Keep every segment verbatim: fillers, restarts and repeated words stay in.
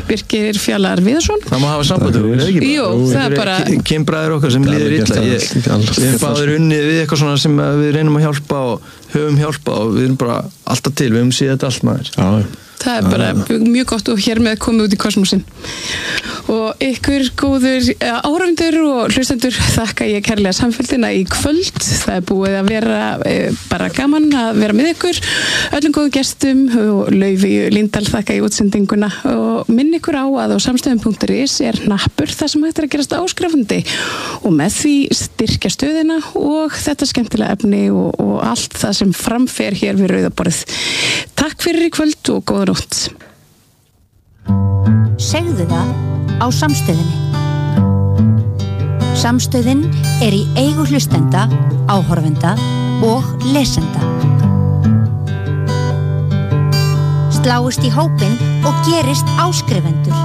Birkir Fjallar Viðarsson. Það má hafa samband við, ekki bara? Jú, það er bara... Kynbræður okkar sem líður illa. Við erum báðir unnið við eitthvað svona sem við reynum að hjálpa og höfum hjálpa og við erum bara alltaf til, við höfum séð þetta allt maður. Já. Það er bara mjög gott og hér með komið út í kosmosin. Og ykkur góður áhorfendur og hlustendur þakka ég kærlega samfélgina í kvöld. Það er búið að vera bara gaman að vera með ykkur. Öllum góðum gestum og Laufi Líndal þakka í útsendinguna og minn ykkur á að á samstöðum punktur is er hnappur þar sem hægt er að gerast áskrifandi og með því styrkja stöðina og þetta skemmtilega efni og, og allt það sem framfer hér við Rauðaborðið. Takk fyrir í kvöld og góða nótt. Segðu það á Samstöðinni. Samstöðin er í eigu hlustenda, áhorfenda og lesenda. Sláist í hópinn og gerist áskrifendur.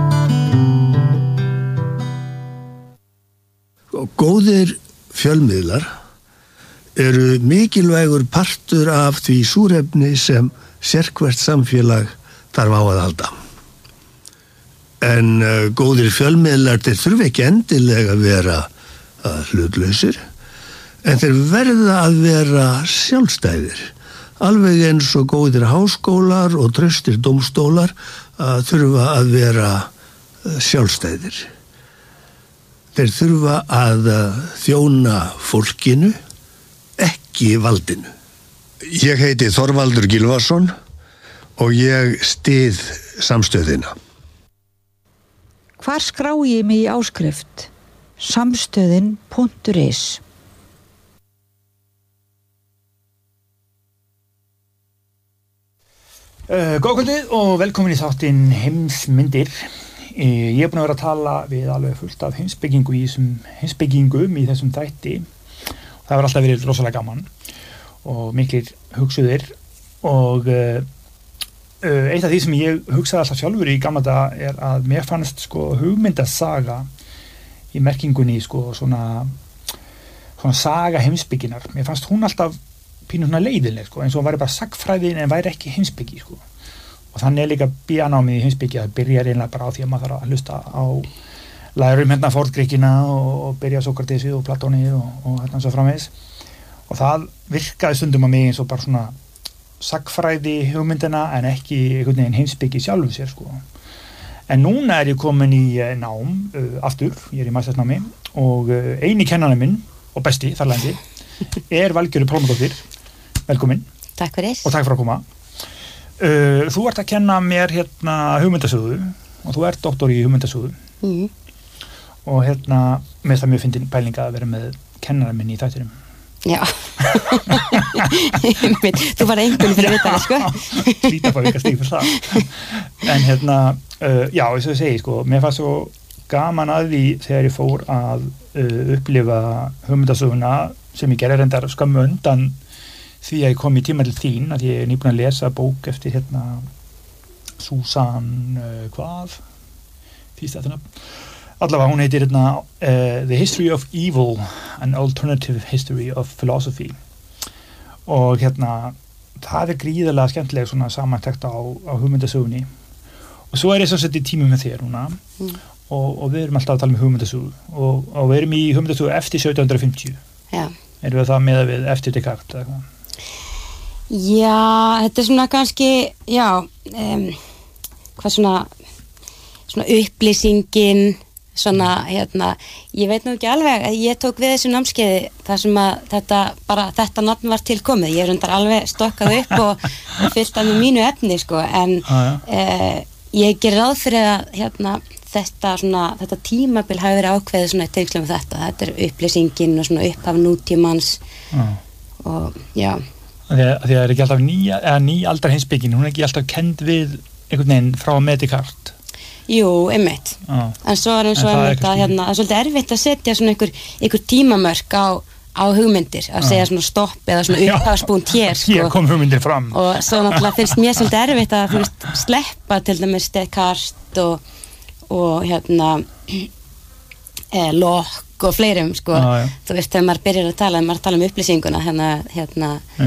Góðir fjölmiðlar eru mikilvægur partur af því súrefni sem sérhvert samfélag þarf á að halda. En uh, góðir fjölmiðlar þeir þurfa ekki endilega að vera uh, hlutlausir, en þeir verða að vera sjálfstæðir. Alveg eins og góðir háskólar og traustir dómstólar uh, þurfa að vera uh, sjálfstæðir. Þeir þurfa að uh, þjóna fólkinu, ekki valdinu. Ég heiti Þorvaldur Gylfason og ég styð Samstöðina. Hvar skrái ég mig í áskrift? Samstöðin punktur is. Uh, Góð kvöldið og velkomin í þáttinn Heimsmyndir. Uh, ég er búin að vera að tala við alveg fullt af heimspekingu í þessum heimspekingum í þessum þætti. Það var alltaf verið rosalega gaman og miklir hugsuðir og uh, uh, eitt af því sem ég hugsaði alltaf sjálfur í gamla daga er að mér fannst sko hugmyndasaga í merkingunni sko svona svona saga heimspekinnar. Mér fannst hún alltaf pínu svona leiðileg sko, eins og hún væri bara sagfræðin en væri ekki heimspeki sko. Og þannig er líka bíanámið í heimspeki að byrja reynilega bara á því að maður þarf að hlusta á lærum hérna forngríkina og, og byrja Sókratesi og Platóni og, og hérna svo framvegis. Og það virkaði stundum á mig eins og bara svona sagfræði hugmyndina en ekki einhvern veginn heimspeki sjálfum sér sko. En núna er ég komin í uh, nám uh, aftur, ég er í mastersnámi og uh, eini kennarinn minn og besti þarlandi er Valgerður Pálmadóttir. Velkomin. Takk fyrir. Og takk fyrir að koma. Uh, þú ert að kenna mér hérna hugmyndasögu og þú ert doktor í hugmyndasögu. Mhm. Og hérna með það mjög fyndin pælinga að vera með kennarinn minn í þættinum. Já. Þú var einhvern fyrir að vita það, sko. Lítið að fá vika stíg fyrir það. En hérna, uh, já, eins og ég segi, sko, mér fannst svo gaman að því þegar ég fór að uh, upplifa hugmyndasöguna sem ég gerði reyndar skömmu undan því að ég kom í tíma til þín, að ég er nýbúin að lesa bók eftir hérna Susan, uh, hvað? Fyrst þetta nafn. Allavega, hún heitir hérna uh, The History of Evil, an Alternative History of Philosophy. Og hérna, það er gríðarlega skemmtilega svona samantekt á, á hugmyndasögunni. Og svo er ég svo sett í tími með þér núna mm. og, og við erum alltaf að tala um hugmyndasögu og, og við erum í hugmyndasögu eftir sautján hundrað og fimmtíu. Já. Erum við það með við eftir Descartes eða hvað? Já, þetta er svona kannski, já, um, hvað svona, svona upplýsingin, svona, hérna, ég veit nú ekki alveg, ég tók við þessu námskeiði þar sem að þetta, bara þetta nafn var tilkomið, ég er undar alveg stokkað upp og, og fyllt af með mínu efni, sko, en ah, eh, ég ger ráð fyrir að, hérna, þetta svona, þetta tímabil hafi verið ákveðið svona í tengslum með þetta, þetta er upplýsingin og svona upphaf nútímans ah. og, já. Því að, því að það er ekki alltaf nýja, eða nýaldar heimspekin, hún er ekki alltaf kend við einhvern veginn frá með Descartes. Jú, einmitt. Ah. En svo er eins og einmitt að hérna, það er svolítið erfitt að setja svona einhver, einhver tímamörk á, á hugmyndir, að ah. segja svona stopp eða svona upphafspunkt hér, sko. Hér kom hugmyndir fram. Og svo náttúrulega finnst mér svolítið erfitt að þú veist, sleppa til dæmis Descartes og, og hérna eh, Locke og fleirum, sko. Ah, þú veist, þegar maður byrjar að tala, maður tala um upplýsinguna, hérna, hérna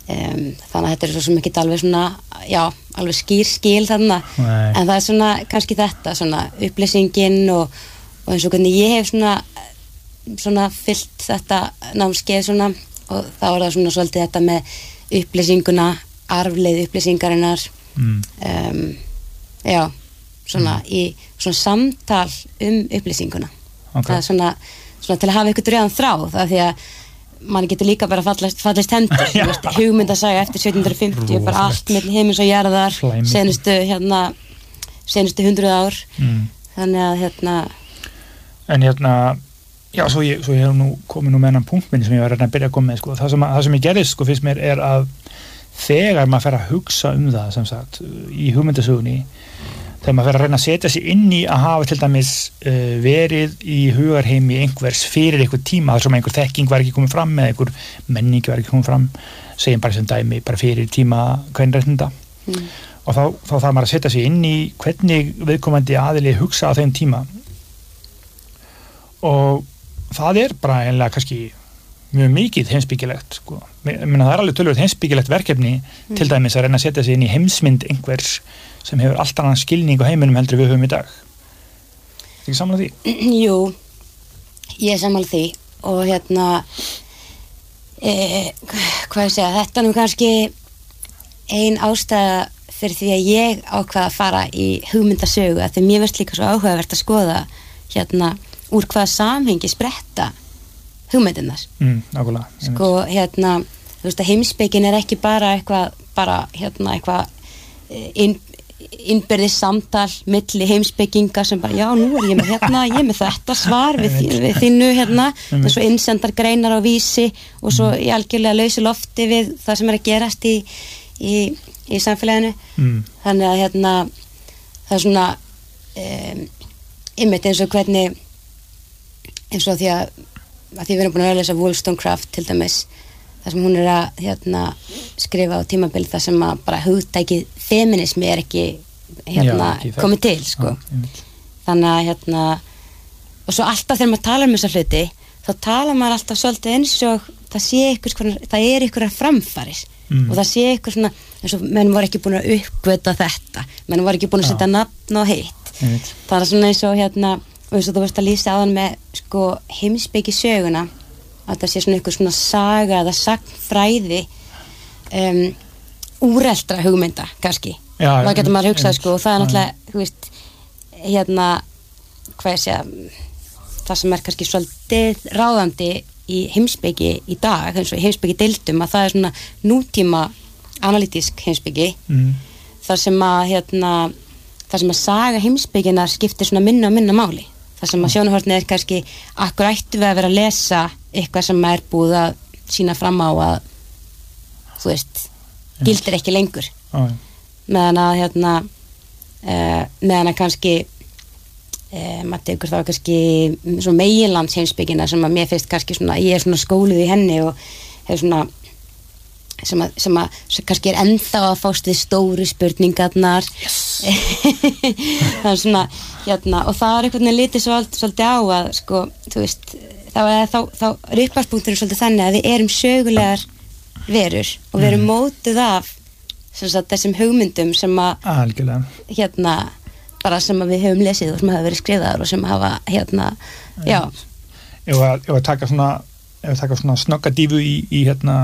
um, þannig að þetta er svo sem ekki alveg svona, já, alveg skýr skil þannig, en það er svona kannski þetta, svona upplýsingin og, og eins og hvernig ég hef svona svona fyllt þetta námskeið svona og þá er það svona svolítið þetta með upplýsinguna, arfleið upplýsingarinnar mm. um, já, svona mm. í svona samtal um upplýsinguna okay. það er svona, svona til að hafa ykkur dröðan þráð, það er því að mann getur líka bara fallast, fallist hendur veist, hugmyndasaga eftir sautján hundruð fimmtíu bara allt milli himins og jarðar senustu hérna senustu hundruð ár mm. þannig að hérna en hérna já, svo ég, svo ég hef nú komið nú með hennan punktminni sem ég var að byrja að koma með sko. það, sem, það sem ég gerist sko fyrst mér er að þegar maður fer að hugsa um það sem sagt í hugmyndasögunni þegar maður fer að reyna að setja sig inn í að hafa til dæmis uh, verið í hugarheimi einhvers fyrir einhver tíma þar sem einhver þekking var ekki komið fram eða einhver menning var ekki komið fram segjum bara sem dæmi, bara fyrir tíma kvenréttinda mm. og þá, þá þarf maður að setja sig inn í hvernig viðkomandi aðili hugsa á þeim tíma og það er bara einlega kannski mjög mikið heimsbyggilegt sko. Menna, það er alveg tölvöld heimsbyggilegt verkefni mm. til dæmis að reyna að setja sig inn í heimsmynd einhvers sem hefur allt annan skilning á heiminum heldur við höfum í dag. Er ekki sammála því? Jú, ég er sammála því og hérna e, hvað ég segja, þetta er nú kannski ein ástæða fyrir því að ég ákvað að fara í hugmyndasögu að því mér finnst líka svo áhugavert að skoða hérna úr hvaða samhengi spretta hugmyndirnar. Mm, nákvæmlega. Sko, hérna, þú veist að heimspekin er ekki bara eitthvað, bara, hérna, eitthvað inn, innbyrðis samtal milli heimspekinga sem bara, já, nú er ég með hérna, ég er með þetta svar við, við þínu, hérna, og svo innsendar greinar á vísi og svo í algjörlega lausu lofti við það sem er að gerast í, í, í samfélaginu. Mm. Þannig að, hérna, það er svona, um, einmitt eins og hvernig, eins og því að að því við erum búin að lesa Wollstonecraft til dæmis þar sem hún er að hérna, skrifa á tímabil þar sem að bara hugtækið feminismi er ekki hérna, Já, ekki komið til sko. Já, þannig að hérna og svo alltaf þegar maður tala um þessa hluti þá tala maður alltaf svolítið eins og það sé ykkur, það er ykkur að framfarir mm. og það sé ykkur svona eins og menn voru ekki búin að uppgöta þetta menn voru ekki búin að setja nafn og heitt mm. það er svona eins og hérna og eins og þú varst að lýsa áðan með sko heimspeki söguna að það sé svona ykkur svona saga eða sagnfræði um, úreldra hugmynda kannski já, og það getur maður að hugsa sko og það er náttúrulega þú veist hérna hvað ég segja það sem er kannski svolítið ráðandi í heimspeki í dag eins og í heimspeki deildum að það er svona nútíma analytísk heimspeki mm. þar sem að hérna þar sem að saga heimspekina skiptir svona minna og minna máli þar sem að sjónarhornið er kannski akkur ættu við að vera að lesa eitthvað sem er búið að sína fram á að þú veist, gildir ekki lengur ah. meðan að hérna uh, meðan að kannski uh, maður tekur þá kannski svona meginlands heimspekina sem að mér finnst kannski svona, ég er svona skóluð í henni og hefur svona sem að, sem að sem kannski er ennþá að fást við stóru spurningarnar yes. það er svona hérna, og það er einhvern veginn litið svolítið, svolítið á að sko, þú veist þá er þá, þá er upphafspunkturinn svolítið þannig að við erum sögulegar verur og við erum mótuð af sem sagt, þessum hugmyndum sem að algjörlega hérna, bara sem að við höfum lesið og sem hafa verið skrifaðar og sem hafa hérna, já Ef að, ef að taka svona ef að taka svona snögga dífu í, í hérna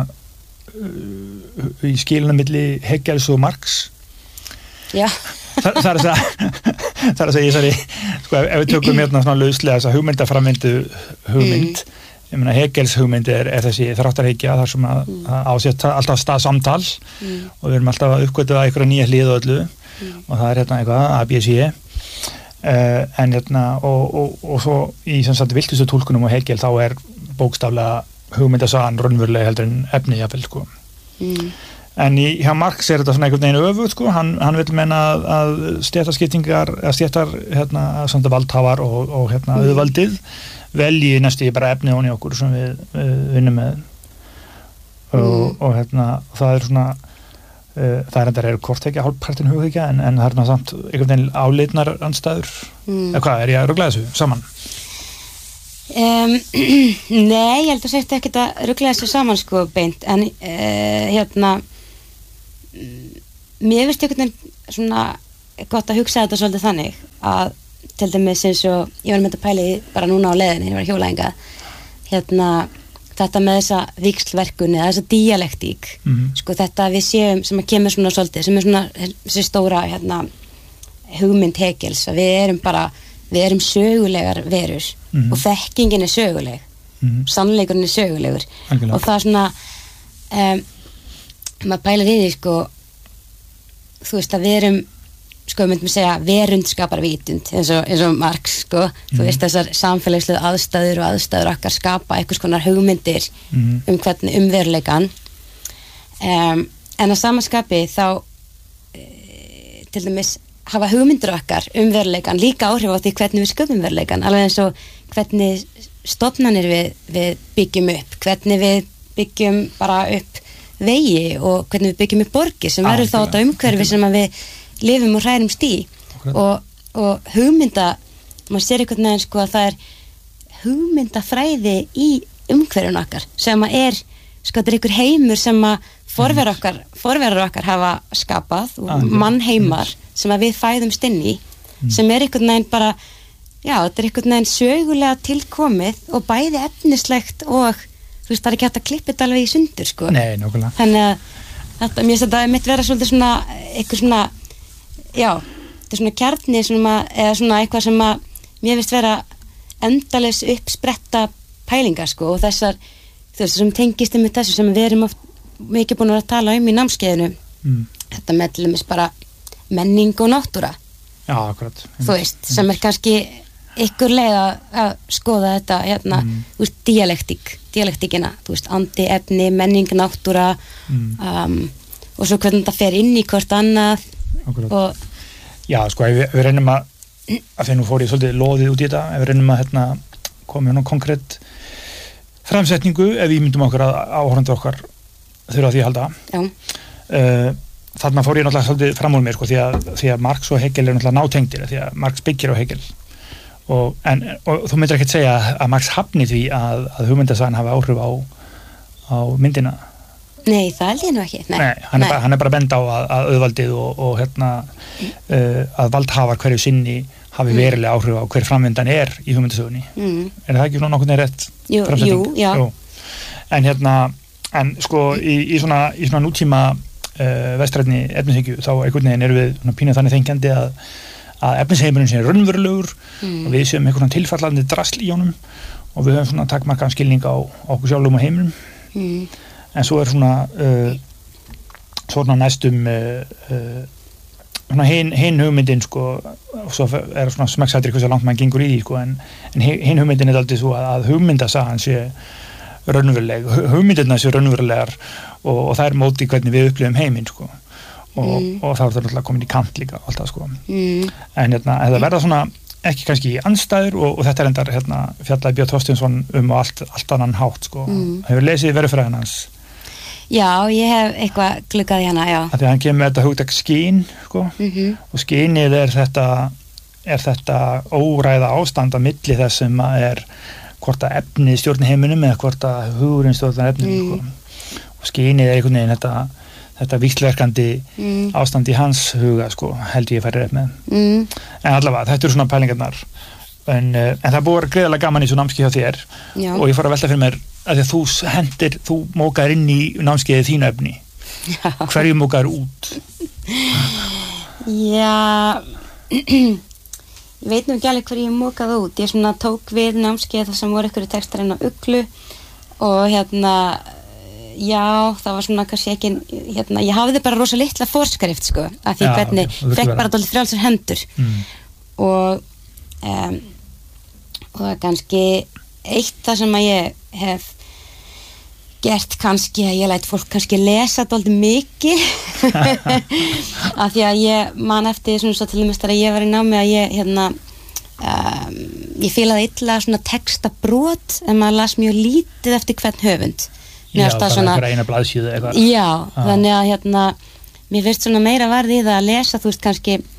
í skilunum milli Hegels og Marx Já Þa, það er að segja það er að segja sorry, sko, ef, ef við tökum hérna svona lauslega þess að hugmyndaframvindu hugmynd mm. ég meina Hegels hugmynd er, er þessi þráttarhyggja þar sem að, mm. að ásett alltaf stað samtal mm. og við erum alltaf að uppgöta einhverja nýja hlið og öllu mm. og það er hérna eitthvað A B C uh, en hérna og, og, og svo í sem sagt viltustu túlkunum og Hegel þá er bókstaflega hugmyndasagan raunverulega heldur en efni jáfnvel sko. Mm. En í hjá Marx er þetta svona einhvern veginn öfugt sko, hann, hann vil menna að, að stéttaskiptingar, að stéttar hérna, samt að valdhafar og, og hérna mm. auðvaldið velji næstu í bara efni honi okkur sem við, við vinnum með mm. og, og hérna það er svona uh, það er enda er hvort ekki hálfpartin hughyggja en, en það er náttúrulega samt einhvern veginn áleitnar andstæður mm. eða hvað, er ég að rugla þessu saman? Um, nei, ég held að segja ekki að ruggla þessu saman sko beint en uh, hérna mér finnst einhvern veginn svona gott að hugsa þetta svolítið þannig að til dæmis eins og ég var með þetta pæli bara núna á leiðinni, ég var hjólaðinga hérna þetta með þessa víxlverkun eða þessa díalektík mm-hmm. sko þetta við séum sem að kemur svona svolítið sem er svona þessi stóra hérna hugmynd Hegels að við erum bara við erum sögulegar verur mm-hmm. og þekkingin er söguleg mm-hmm. sannleikurinn er sögulegur Algjörlega. Og það er svona um, maður pælar í því sko þú veist að við erum sko við myndum segja verund skapar vitund eins og, eins og Marx sko mm-hmm. þú veist þessar samfélagslegu aðstæður og aðstæður okkar skapa einhvers konar hugmyndir mm-hmm. um hvernig um veruleikan um, en að samanskapi þá e, til dæmis hafa hugmyndir okkar um veruleikan líka áhrif á því hvernig við sköpum veruleikan alveg eins og hvernig stofnanir við, við byggjum upp hvernig við byggjum bara upp vegi og hvernig við byggjum upp borgir sem verður þá þetta umhverfi sem að við lifum og hrærum stí og, og hugmynda maður sér einhvern veginn sko að það er hugmyndafræði í umhverfun okkar sem að er sko þetta er einhver heimur sem að forverar okkar, forverar okkar hafa skapað og mannheimar sem að við fæðumst inn í mm. sem er einhvern veginn bara já, þetta er einhvern veginn sögulega tilkomið og bæði efnislegt og þú veist, það er ekki hægt að klippa þetta alveg í sundur sko. Nei, nákvæmlega. Þannig að þetta, mér finnst þetta mitt vera svolítið svona eitthvað svona, já þetta er svona kjarni svona, eða svona eitthvað sem að mér finnst vera endalaus uppspretta pælingar sko og þessar, þú veist, sem tengist um þessu sem við erum oft mikið búin að tala um í námskeiðinu mm. þetta með til dæmis bara menning og náttúra já, akkurat þú veist, sem er kannski ykkur leið að, að skoða þetta hérna, mm. þú veist, dialektík dialektíkina, þú veist, andi, efni, menning náttúra mm. um, og svo hvernig þetta fer inn í hvort annað akkurat og, já, sko, ef við, við reynum að að því nú fór ég svolítið loðið út í þetta ef við reynum að hérna, koma hérna konkrétt framsetningu ef við myndum okkur að áhorfendur okkar þurfa því að halda uh, þarna fór ég náttúrulega svolítið fram úr mér sko, því, að, því að Marx og Hegel er náttúrulega nátengdir því að Marx byggir á Hegel og, en, og þú myndir ekkert segja að Marx hafni því að, að hugmyndasagan hafi áhrif á, á myndina Nei, það held ég nú ekki Nei, Nei, hann, Nei. Er bara, hann er bara bend á að, að auðvaldið og, og hérna uh, að valdhafar hverju sinni hafi verilega áhrif á hver framvindan er í hugmyndasögunni mm. er það ekki svona nokkurn veginn rétt jú, jú, já. Jú. En hérna en sko í, í, svona, í svona nútíma uh, vestrænni efnishyggju þá einhvern veginn erum við pínuð þannig þengjandi að, að efnisheimurinn sé raunverulegur mm. og við séum einhvern tilfallandi drasl í honum og við höfum svona takmarkaðan skilning á, á okkur sjálfum og heiminum mm. en svo er svona uh, svona næstum uh, uh, svona hinn hin hugmyndin sko og svo er svona smekksættir hversu langt maður gengur í því sko en, en hinn hugmyndin er aldrei svo að, að hugmyndasagan sé raunveruleg, hugmyndirna séu raunverulegar og, og það er móti hvernig við upplifum heiminn sko og, mm. og það er náttúrulega komin í kant líka alltaf sko mm. en hérna, það verða svona ekki kannski andstæður og, og þetta er endar hérna, fjallaði Björn Þorsteinsson um og allt, allt annan hátt sko mm. hefur lesið verufræðin hans Já, ég hef eitthvað gluggað í hana, já að því að hann kemur með þetta hugtak skyn sko mm-hmm. og skynið er þetta er þetta óræða ástand á milli þess sem er hvort að efnið stjórni heiminum eða hvort að hugurinn stjórni efnið mm. sko. og skynið er einhvern veginn þetta, þetta víxlverkandi mm. ástand í hans huga sko, held ég færi rétt með mm. en allavega, þetta eru svona pælingarnar en, en það búið greiðalega gaman í svo námskeið hjá þér Já. Og ég fór að velta fyrir mér að því að þú hendir, þú mókaðir inn í námskeiðið þínu efni Já. Hverju mókaðir út? Já ég veit nú ekki alveg hverju ég mókaði út ég svona tók við námskeið þar sem voru einhverju textar inn á Uglu og hérna já, það var svona kannski ekki hérna, ég hafði bara rosa litla forskrift sko, af því já, hvernig, okay. fekk bara dálítið frjálsar hendur mm. og um, og það er kannski eitt það sem að ég hef gert kannski að ég læt fólk kannski lesa dálítið mikið af því að ég man eftir svona svo til dæmis þegar ég var í námi að ég hérna um, ég fílaði illa svona textabrot en maður las mjög lítið eftir hvern höfund Já, bara svona, einhver eina blaðsíðu eitthvað Já, ah. þannig að hérna mér finnst svona meira varð í það að lesa þú veist kannski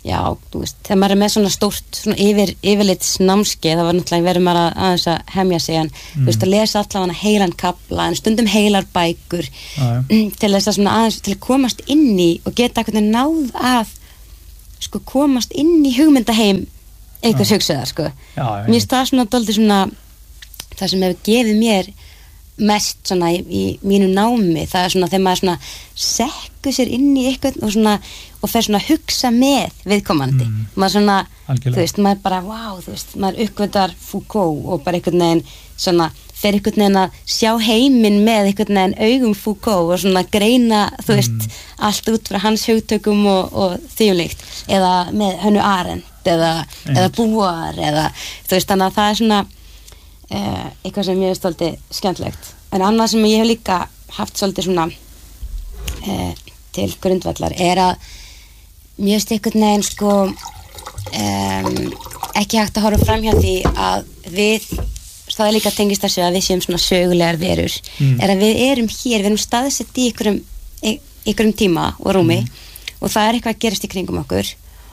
já, þú veist, þegar maður er með svona stórt svona yfir, yfirlits námskeið, það var náttúrulega verið maður að aðeins að hemja sig en, mm. þú veist, að lesa allavega heilan kafla en stundum heilar bækur ah, til þess að svona aðeins til að komast inn í og geta eitthvað náð að sko komast inn í hugmyndaheim einhvers ah. hugsaðar, sko já, já, mér finnst það svona dálítið svona það sem hefur gefið mér mest svona í, í mínu námi, það er svona þegar maður svona sekkur sér inn í eitthvað og svona og fer svona að hugsa með viðkomandi mm. maður svona, Algjörlega. þú veist, maður bara wow, þú veist, maður uppgötar Foucault og bara einhvern veginn svona fer einhvern veginn að sjá heiminn með einhvern veginn augum Foucault og svona greina, þú veist, mm. allt út frá hans hugtökum og, og þvíumlíkt eða með Hönnu Arendt eða, eða Búar eða, þú veist, þannig að það er svona Uh, eitthvað sem ég er stoltið skemmtilegt en annað sem ég hef líka haft svolítið svona uh, til grundvallar er að mjög einhvern veginn sko um, ekki hægt að horfa fram hjá því að við það er líka tengist þessu að við séum svona sögulegar verur mm. er að við erum hér, við erum staðsett í einhverjum, einhverjum tíma og rúmi mm. og það er eitthvað að gerast í kringum okkur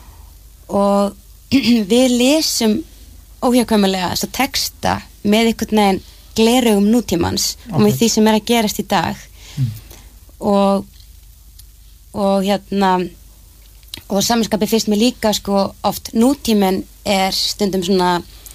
og við lesum óhjákvæmilega þess að texta með einhvern veginn glerugum nútímans okay. og með því sem er að gerast í dag mm. og og hérna og samanskapið fyrst mér líka sko oft nútíminn er stundum svona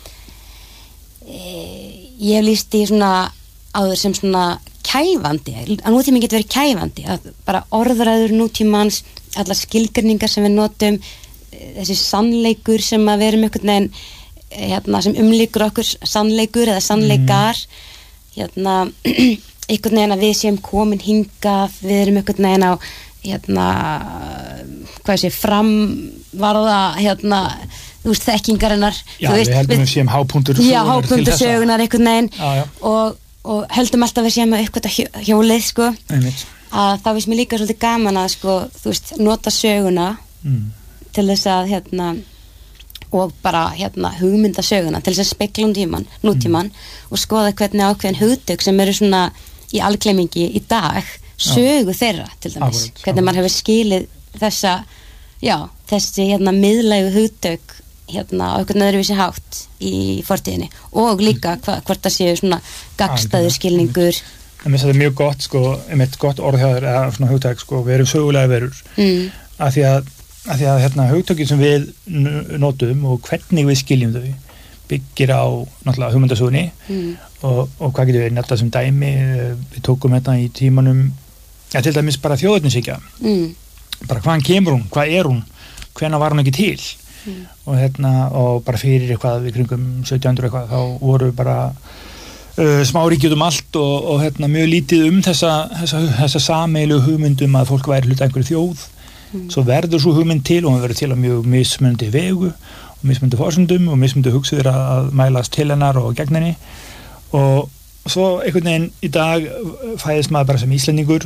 e, ég hef lýst í svona áður sem svona kæfandi, að nútíminn getur verið kæfandi að bara orðræður nútímans allar skilgreiningar sem við notum þessi sannleikur sem að við erum einhvern veginn hérna sem umlíkur okkur sannleikur eða sannleikar mm. hérna einhvern veginn að við séum komin hingað við erum einhvern veginn á hérna hvað sé framvarða hérna þú veist þekkingarinnar já við heldum við séum hápunktur já hápunktur sögunar einhvern veginn já, já. Og, og heldum alltaf við séum að uppgöta hjólið sko Einmitt. Að það finnst mér líka svolítið gaman að sko þú veist nota söguna mm. til þess að hérna og bara hérna hugmyndasöguna til þess að spekla um tíman, nútíman mm. og skoða hvernig ákveðin hugtök sem eru svona í algleimingi í dag sögu já. Þeirra til dæmis Absolutt. Hvernig maður hefur skilið þessa já, þessi hérna miðlægu hugtök hérna á einhvern öðruvísi hátt í fortíðinni og líka hva, hvort það séu svona gagnstæður skilningur en mér finnst þetta mjög gott sko, einmitt gott orðhjáður eða svona hugtök sko, við erum sögulega verur mm. af því að af því að hérna hugtökin sem við notum og hvernig við skiljum þau byggir á náttúrulega hugmyndasögunni mm. og, og hvað getur við netta sem dæmi við tókum hérna í tímanum ja, til dæmis bara þjóðernishyggja mm. bara hvaðan kemur hún, hvað er hún hvenær var hún ekki til mm. og hérna og bara fyrir eitthvað við kringum sautján hundruð eitthvað þá voru bara uh, smáríkjum um allt og, og hérna mjög lítið um þessa, þessa, þessa sameilu hugmyndum að fólk væri hluta einhverju þjóð Mm. svo verður svo hugmynd til og hún verður til að mjög mismunandi vegu og mismunandi forsendum og mismunandi hugsuður að, að mælast til hennar og gegn henni og svo einhvern veginn í dag fæðist maður bara sem Íslendingur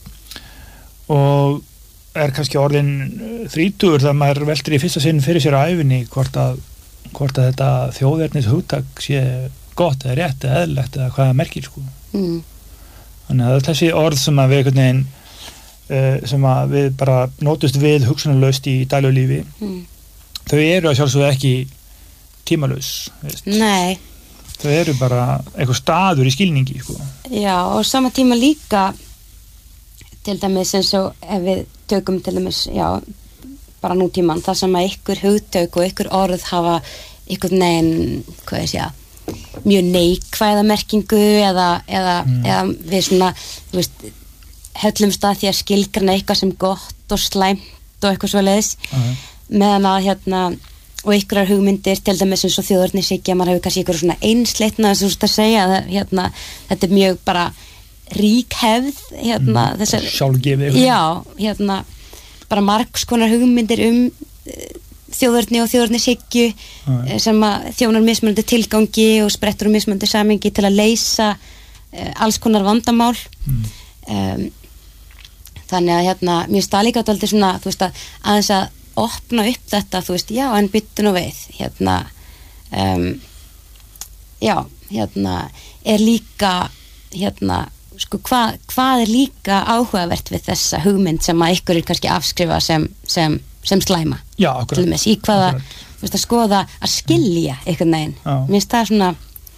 og er kannski orðin þrítugur þegar maður veldur í fyrsta sinn fyrir sér á æfinni hvort að, hvort að þetta þjóðernis hugtak sé gott eða rétt eða eðlilegt eða hvað það merkir sko. mm. Þannig að þessi orð sem að við einhvern veginn sem að við bara nótust við hugsunarlaust í daglegu lífi mm. þau eru að sjálfsögðu ekki tímalaus veist. Nei þau eru bara eitthvað staður í skilningi sko. Já og sama tíma líka til dæmis eins og ef við tökum til dæmis já, bara nútíman það sem að ykkur hugtök og ykkur orð hafa ykkur neginn hvað ég segja mjög neikvæða merkingu eða, eða, mm. eða við svona þú veist höllumst að því að skilgrana eitthvað sem gott og slæmt og eitthvað svo leiðis uh-huh. meðan að hérna og ykkurar hugmyndir til dæmis eins og þjóðernishyggja maður hefur kannski ykkur svona einsleitna þess að segja að hérna þetta er mjög bara rík hefð hérna mm, þessar sjálfgefið já hérna bara margs konar hugmyndir um þjóðerni og þjóðernishyggju uh-huh. sem að þjónar mismunandi tilgangi og sprettur um mismunandi samhengi til að leysa uh, alls konar vandamál mm. um, þannig að hérna, mér stað líka alltaf svona, þú veist að aðeins að opna upp þetta, þú veist, já, en byttu nú við, hérna, um, já, hérna, er líka, hérna, sko, hvað, hvað er líka áhugavert við þessa hugmynd sem að ykkur er kannski afskrifa sem, sem sem slæma. Já, akkurat. Til dæmis, í hvaða, þú veist, að skoða að skilja einhvern veginn. Mér finnst það svona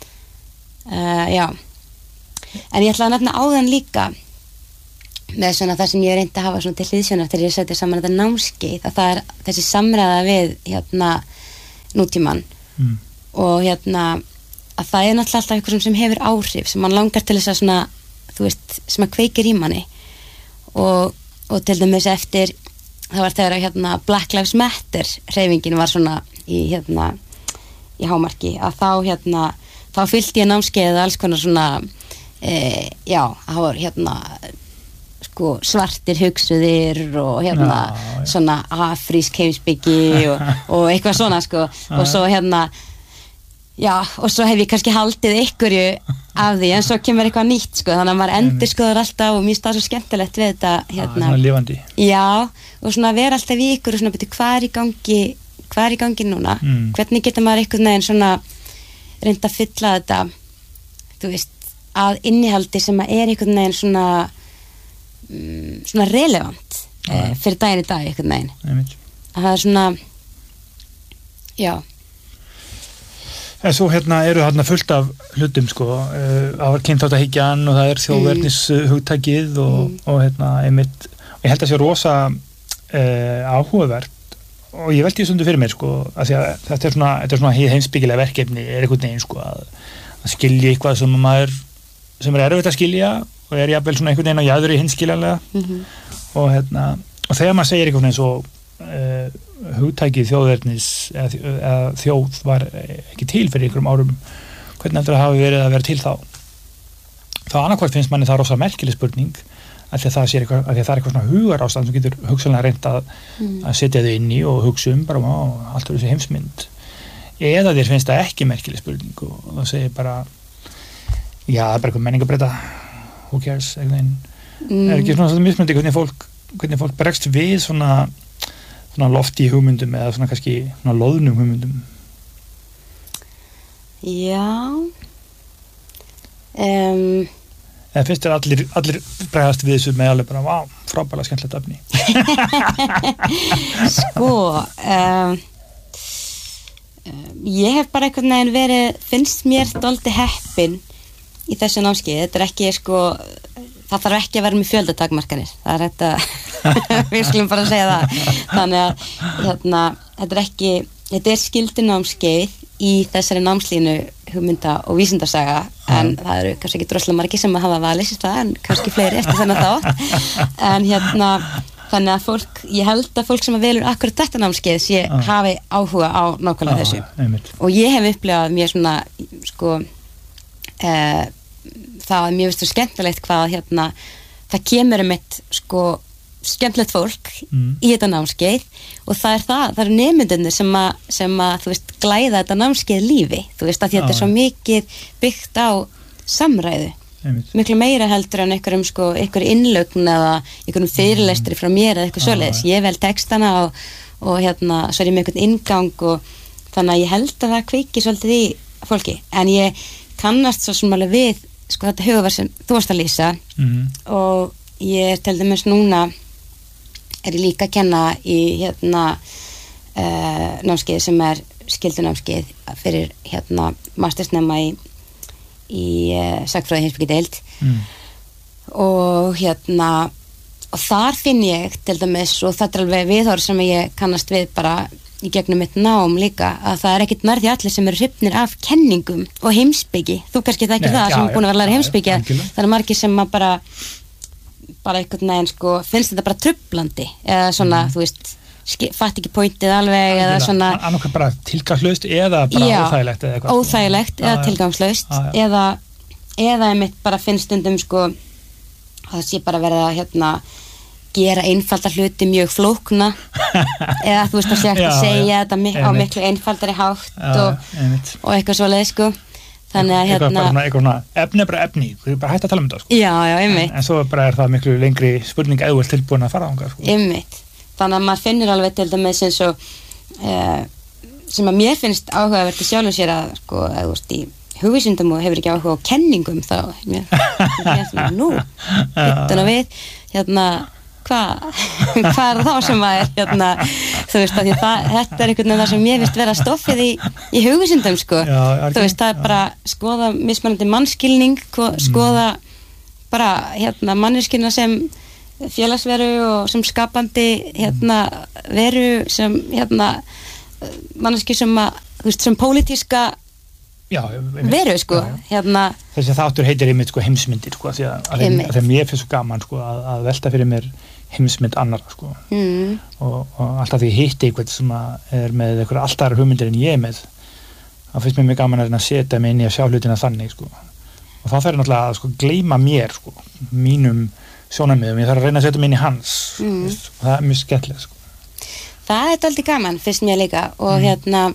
uh, já. En ég ætla að nefna áðan líka með svona það sem ég reyndi að hafa svona til hliðsjónar þegar ég seti saman þetta námskeið, að það er þessi samræða við hérna nútímann mm. og hérna að það er náttúrulega alltaf eitthvað sem hefur áhrif sem mann langar til þess að svona, þú veist, sem að kveikir í manni og, og til dæmis eftir það var þegar að hérna Black Lives Matter hreyfingin var svona í hérna í hámarki, að þá hérna þá fylgdi ég námskeið alls konar svona e, já, það var hérna sko svartir hugsuðir og hérna já, já. Svona afrísk heimsbyggi og, og eitthvað svona sko já, og svo hérna já, og svo hef ég kannski haldið einhverju af því, en svo kemur eitthvað nýtt sko, þannig að maður endurskoðar alltaf og mér finnst það svo skemmtilegt við þetta hérna, svona lifandi já, og svona vera alltaf í ykkur og svona byrja hvað er í gangi hvað er í gangi núna, mm. hvernig getur maður einhvern veginn svona reynda að fylla þetta þú veist, að innihaldi sem að er einhvern veginn svona mm, svona relevant eh, fyrir daginn í dag einhvern veginn Einmitt. Að það er svona já En svo hérna eru þarna fullt af hlutum sko, það var kynþáttahyggjan og það er þjóðverðnishugtakið og, mm. og hérna einmitt, ég held að það sé rosa uh, áhugavert og ég veldi því stundu fyrir mér sko, að því að þetta er svona, þetta er svona heimsbyggilega verkefni er einhvern veginn sko að, að skilja eitthvað sem maður, sem er erfitt að skilja og er jafnvel svona einhvern veginn á jaðri hinskiljanlega mm-hmm. og hérna, og þegar maður segir einhvern veginn svo uh, hugtækið þjóðverðnis eða, eða þjóð var ekki til fyrir einhverjum árum hvernig heldur það hafi verið að vera til þá þá annarkvæmt finnst manni það rosa merkileg spurning af því að það, eitthvað, að því að það er eitthvað svona hugarástand sem getur hugsanlega reynt að, mm. að setja þau inn í og hugsa um bara á allt þessi heimsmynd eða þér finnst það ekki merkileg spurning og það segir bara já, það er bara eitthvað menningabreita who cares, eitthvað mm. er ekki svona svona mismundi hvernig fólk, hvernig fólk bregst við svona svona lofti hugmyndum eða svona kannski svona loðnum hugmyndum Já um, eða finnst þér allir, allir bregðast við þessu með alveg bara, vá, frábæla skemmtilegt efni Sko um, um, ég hef bara einhvern veginn verið finnst mér dálítið heppin í þessu námskeið, þetta er ekki sko það þarf ekki að vera með fjöldatakmarkanir það er þetta við skulum bara segja það þannig að hérna, þetta er ekki þetta er skyldunámskeið í þessari námslínu hugmynda og vísindasaga en það eru kannski ekki droslega margir sem að hafa valið það en kannski fleiri eftir þennan þátt en hérna þannig að fólk, ég held að fólk sem að velur akkurat þetta námskeið sé ah. hafi áhuga á nákvæmlega ah, þessu einmitt. Og ég hef upplifað mér svona sko eða það er mjög veist og skemmtilegt hvað hérna, það kemur um eitt sko skemmtilegt fólk mm. í þetta námskeið og það er það, það eru nemyndunir sem að, sem að þú veist, glæða þetta námskeið lífi, þú veist, að þetta er svo mikið byggt á samræðu Einmitt. Miklu meira heldur en einhverjum sko, einhverjum innlögn eða einhverjum fyrirlestri frá mér eða eitthvað svoleiðis, ég vel textana og, og hérna, svo er ég með einhvern inngang og þannig að ég held að það kveiki svolítið í fólki, en ég kannast svo sem alveg við sko þetta hugverð sem þú varst að lýsa mm. og ég er til dæmis núna er ég líka að kenna í hérna uh, námskeið sem er skyldunámskeið fyrir hérna mastersnema í, í uh, sagfræði heimspekideild mm. og hérna og þar finn ég til dæmis og þetta er alveg viðhorf sem ég kannast við bara í gegnum mitt nám líka að það er ekkit nærði allir sem eru hrifnir af kenningum og heimspeki, þú kannski það ekki Nei, það já, sem er búin að vera að læra heimspeki ja, það er margir sem að bara bara einhvern veginn sko finnst þetta bara trublandi eða svona mm. þú veist fatt ekki pointið alveg ja, eða svona annarkvæm bara tilgangslaust eða bara já, óþægilegt eða eitthvað óþægilegt eða ja, tilgangslaust ja. eða eða einmitt bara finnst stundum sko að það sé bara verið að hérna gera einfalda hluti mjög flókna eða þú veist að segja að segja þetta mik- á miklu einfaldari hátt já, og, og eitthvað svoleið sko þannig að hérna eitthvað, eitthvað svona, efni er bara efni, þú er bara hægt að tala um þetta sko. já, já, einmitt en, en svo bara er það miklu lengri spurning eða þú ert tilbúin að fara þangað sko. einmitt, þannig að maður finnir alveg til dæmis eins og uh, sem að mér finnst áhugavert að sjálfum sér að sko, að þú veist í hugvísindum og hefur ekki áhuga á kenningum þá mér finnst nú, hittan og við hérna hvað hva er þá sem að er hérna, þú veist, að það, þetta er einhvern veginn það sem ég finnst vera stoffið í, í hugvísindum, sko, já, þú veist, það er bara skoða mismunandi mannskilning, skoða mm. bara, hérna, manneskina sem félagsveru og sem skapandi, hérna, veru sem, hérna, manneski sem að, þú veist, sem pólitíska Já, veru sko já, já. Hérna, þessi þáttur heitir einmitt sko heimsmyndir sko, því að, að, þeim, að þeim ég finnst svo gaman sko, að, að velta fyrir mér heimsmynd annara sko. mm. og, og alltaf því ég hitti eitthvað sem er með eitthvað alltaf aðra hugmyndir en ég er með þá finnst mér mjög gaman að setja mig inn í að sjá hlutina þannig sko. og þá þarf ég náttúrulega að sko, gleyma mér sko, mínum sjónarmiðum, ég þarf að reyna að setja mig inn í hans mm. veist, og það er mjög skemmtilegt sko. Það er dálítið gaman finnst mér líka og mm. hérna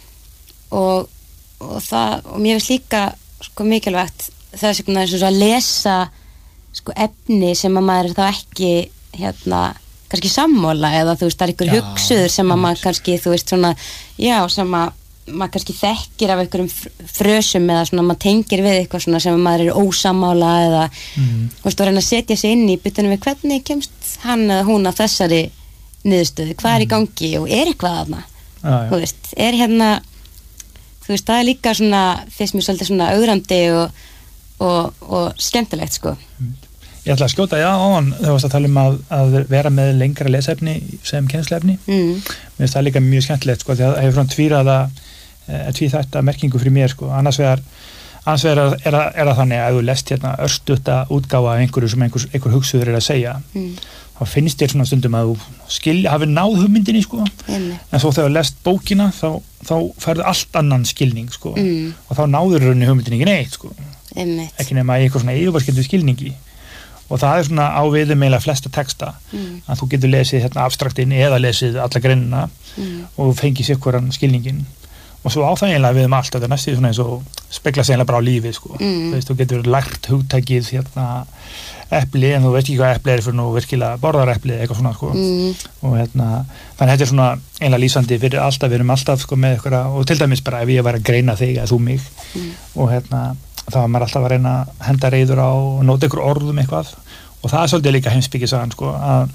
og og það, og mér finnst líka sko mikilvægt það er svona eins og að lesa sko efni sem að maður er þá ekki hérna, kannski sammála eða þú veist, það er ykkur hugsuður sem að maður kannski, þú veist, svona já, sem að maður kannski þekkir af einhverjum frösum eða svona maður tengir við eitthvað svona sem að maður er ósammála eða, mm. þú veist, að reyna að setja sig inn í byttunum við hvernig kemst hann eða hún að þessari niðurstöðu, hvað mm. er í gangi og er eitthvað þarna, ah, þú veist, er hérna þú veist, það er líka svona fyrst mér svolítið svona augrandi og, og, og skemmtilegt sko. Ég ætla að skjóta já á hann þegar þú varst að tala um að, að vera með lengra lesefni sem kennsluefni mm. mér finnst það líka mjög skemmtilegt sko, því að það hefur svona tvíraða tvíþætta merkingu fyrir mér sko, annars vegar annars vegar er, er, er það þannig að ef þú lest hérna örstutta útgáfa af einhverju sem einhver, einhver hugsuður er að segja mm. þá finnst þér svona stundum að þú skilja, hafi náð hugmyndinni sko, mm. en svo þegar þú lest bókina þá, þá færðu allt annan skilning sko, mm. og þá náður rauninni hugmyndinni ekki neitt sko, mm. ekki nema í eitthvað svona yfirvarskildu skilningi og það er svona á við um eiginlega flesta texta mm. að þú getur lesið hérna abstraktinn eða lesið alla greinina mm. og fengið sér hverjan skilningin og svo á það eiginlega við um allt, þetta er næstu svona eins og spegla sig eiginlega bara á lífið sko, mm. þú veist, þú getur lært hugtækið hérna epli en þú veist ekki hvað epli er fyrir nú virkilega borðar epli eitthvað svona sko mm. og hérna, þannig þetta er svona eiginlega lýsandi fyrir alltaf, við erum alltaf sko með eitthvað og til dæmis bara ef ég var að greina þig eða þú mig mm. og hérna þá var maður alltaf að reyna að henda reiður á og nota ykkur orðum eitthvað og það er svolítið líka heimspekisagan sko að,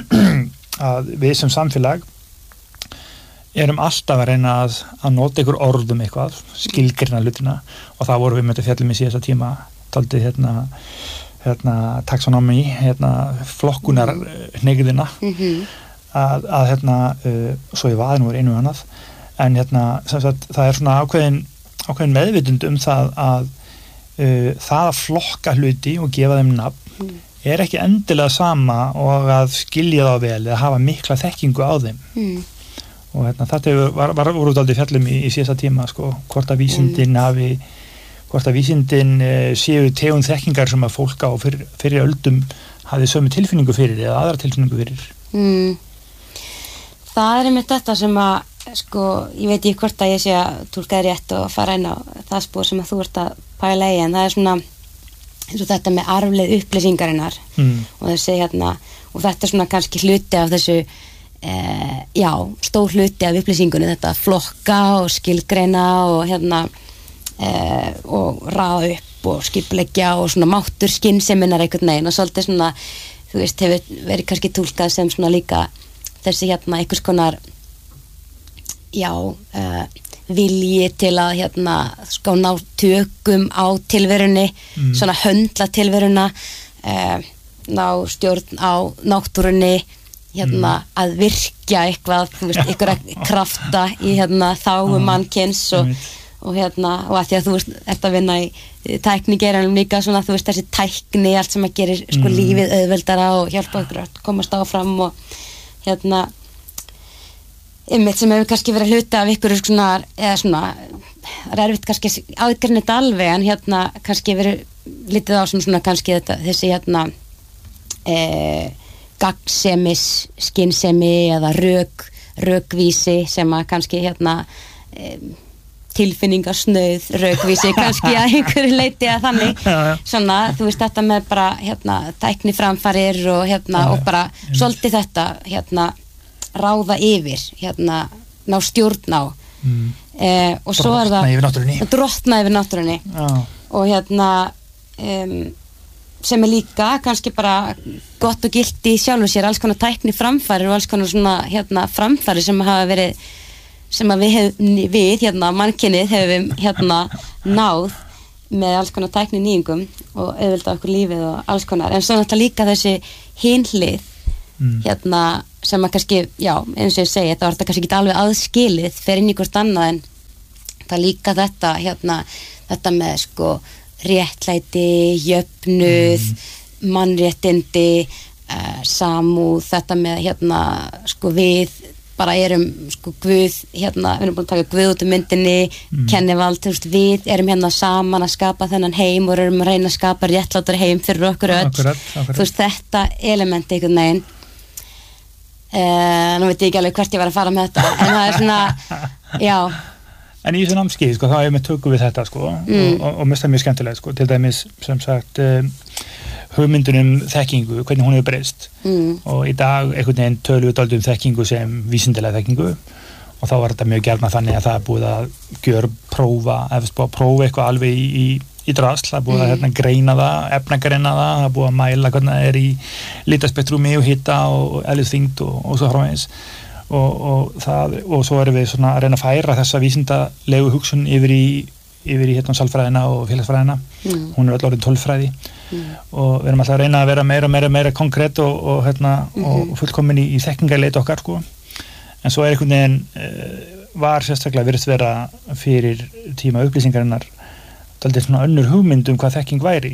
að við sem samfélag erum alltaf að reyna að, að nota ykkur orðum eitthvað, skilgrina hlutina og það voru við með þetta fjallum í síðasta tíma taldið hérna hérna taxonomy, hérna flokkunar hneigðina mm-hmm. að, að hérna uh, svo ég vaði nú er einu annað en hérna sem sagt það er svona ákveðin, ákveðin meðvitund um það að uh, það að flokka hluti og gefa þeim nafn mm. er ekki endilega sama og að skilja þá vel eða hafa mikla þekkingu á þeim mm. og hérna þetta var, var voru út aldrei fjallum í, í síðasta tíma sko, hvort að vísindin mm. hafi hvort að vísindin uh, séu tegund þekkingar sem að fólk á fyrir, fyrir öldum hafi sömu tilfinningu fyrir eða aðra tilfinningu fyrir mm. Það er einmitt þetta sem að sko, ég veit ekki hvort að ég sé að túlka þér rétt og fara inn á það spór sem að þú ert að pæla í en það er svona eins og þetta með arfleið upplýsingarinnar mm. og þessi hérna og þetta er svona kannski hluti af þessu eh, já, stór hluti af upplýsingunni þetta flokka og skilgreina og hérna eh, og raða upp og skipleggja og svona máttur skynseminar einhvern veginn og svolítið svona þú veist, hefur verið kannski túlkað sem svona líka þessi hérna einhvers konar já, uh, vilji til að hérna sko ná tökum á tilverunni mm. svona höndla tilveruna uh, ná stjórn á náttúrunni hérna mm. að virkja eitthvað, þú veist, einhverja krafta í hérna þáum ah. mannkins og, og hérna, og að því að þú veist, ert að vinna í tæknigeranum líka svona, þú veist, þessi tækni allt sem að gerir sko mm. lífið auðveldara og hjálpa okkur að komast áfram og hérna einmitt sem hefur kannski verið hluta af ykkur svona, eða svona það er erfitt kannski áðgrinni þetta alveg en hérna kannski verið litið á sem svona kannski þetta, þessi hérna e, gagnsemis skynsemi eða rök rökvísi sem að kannski hérna e, tilfinningarsnauð rökvísi kannski að einhverju leiti að þannig já, já. Svona, þú veist þetta með bara hérna tækni framfarir og hérna já, og bara já. Svolítið þetta hérna ráða yfir, hérna ná stjórn á mm. eh, og svo er það drotna yfir náttúrunni drotna yfir náttúrunni ah. og hérna um, sem er líka kannski bara gott og gilt í sjálfu sér, alls konar tækni framfærir og alls konar svona hérna framfærir sem hafa verið sem að við, hef, við hérna mannkynið hefum hérna náð með alls konar tækni nýjungum og auðvelda okkur lífið og alls konar, en svo náttúrulega líka þessi hinhlið mm. hérna sem að kannski, já, eins og ég segi, þetta var þetta kannski ekki alveg aðskilið fyrir inn í hvort annað, en það líka þetta hérna, þetta með sko réttlæti, jöfnuð, mm. mannréttindi, uh, samúð, þetta með hérna sko við bara erum sko Guð hérna, við erum búin að taka Guð út um myndinni, mm. kennivald, þú veist, við erum hérna saman að skapa þennan heim og erum að reyna að skapa réttlátur heim fyrir okkur öll, akkurat, akkurat. Þú veist, þetta elementi einhvern veginn, uh, nú veit ég ekki alveg hvert ég var að fara með þetta, en það er svona, já. En í þessu námskeið, sko, þá hefum við tökum við þetta, sko, mm. og, og mest það mjög skemmtilegt, sko, til dæmis, sem sagt, um, hugmyndunum þekkingu, hvernig hún hefur breyst mm. og í dag einhvern veginn tölum við dálítið um þekkingu sem vísindalega þekkingu og þá var þetta mjög gjarna þannig að það er búið að gjör prófa, eða búið að prófa eitthvað alveg í, í, í drasl, það er búið að hérna, greina það, efnagreina það, það er búið að mæla hvernig það er í litaspektrumi og hita og eðlisþyngd og, og svo framvegis og, og, það, og svo erum við svona að reyna að færa þessa vísindalegu hugsun yfir í, yfir í hérna sálfræðina og félagsfræðina, mm. hún er öll orðin tölfræði Mm. og við erum alltaf að reyna að vera meira meira meira konkrétt og, og, hérna, mm-hmm. og fullkomin í, í þekkingarleit okkar sko. En svo er einhvern veginn uh, var sérstaklega virðist vera fyrir tíma upplýsingarinnar dálítið svona önnur hugmynd um hvað þekking væri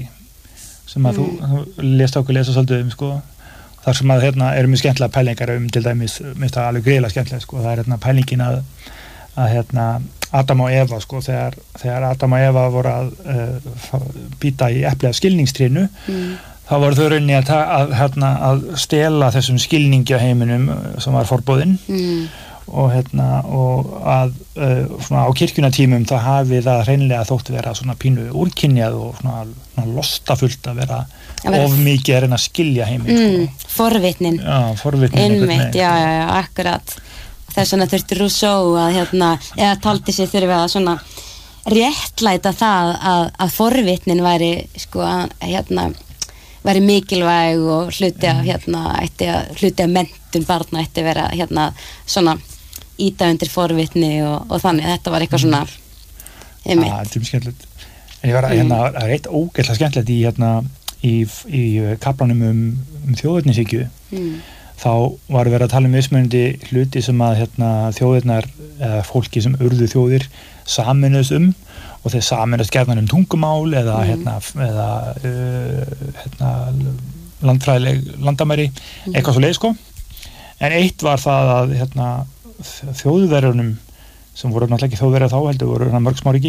sem að mm. þú, þú lest okkur lesa svolítið um sko. Þar sem að hérna eru mjög skemmtilega pælingar um til dæmis, minnst það alveg greiðlega skemmtilega sko. Það er hérna pælingin að, að hérna Adam og Eva sko, þegar, þegar Adam og Eva voru að uh, býta í epli af skilningstrínu mm. þá voru þau rauninni að, að, hérna, að stela þessum skilningi á heiminum sem var forboðinn mm. og, hérna, og að uh, svona, á kirkjunatímum þá hafi það hreinlega þótt vera svona pínu úrkynjað og svona, svona lostafullt að vera of mikið að reyna að skilja heiminn mm. sko. Forvitnin Já, forvitnin Einmitt, já, já, já, akkurat þess vegna þurfti Rousseau að hérna, eða taldi sig þurfi að svona réttlæta það að, að forvitnin væri sko að hérna væri mikilvæg og hluti af hérna ætti að hluti af menntun barna ætti að vera hérna svona íta undir forvitni og, og þannig þetta var eitthvað svona einmitt. Ah, þetta er skemmtilegt. En ég var að hérna það er eitt ógeðslega skemmtilegt í hérna í, í kaflanum um, um þjóðernishyggju. Mm. Þá var verið að tala um mismunandi hluti sem að hérna, þjóðirnar eða fólki sem urðu þjóðir sameinuðust um og þeir sameinuðust gjarnan um tungumál eða, mm. hérna, eða uh, hérna, landfræðileg landamæri, mm. eitthvað svo leið sko. En eitt var það að hérna, þjóðverjunum sem voru náttúrulega ekki þjóðverjar þá heldur voru hérna, mörg smá ríki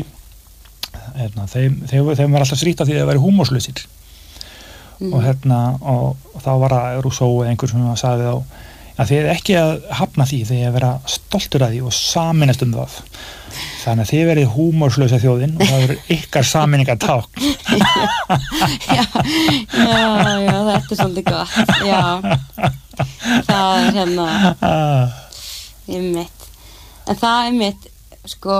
hérna, þeim, þeim, þeim var alltaf srýtt af því að það væri húmorslausir. Mm. og hérna og, og þá var að Rousseau eða einhver sem sagði þá að þið er ekki að hafna því þið er að vera stoltur að því og saminast um það þannig að þið verið húmorslausa þjóðin og það verið ykkar saminningatákn já, já, já, þetta er svolítið gott já, það er hérna einmitt en það einmitt sko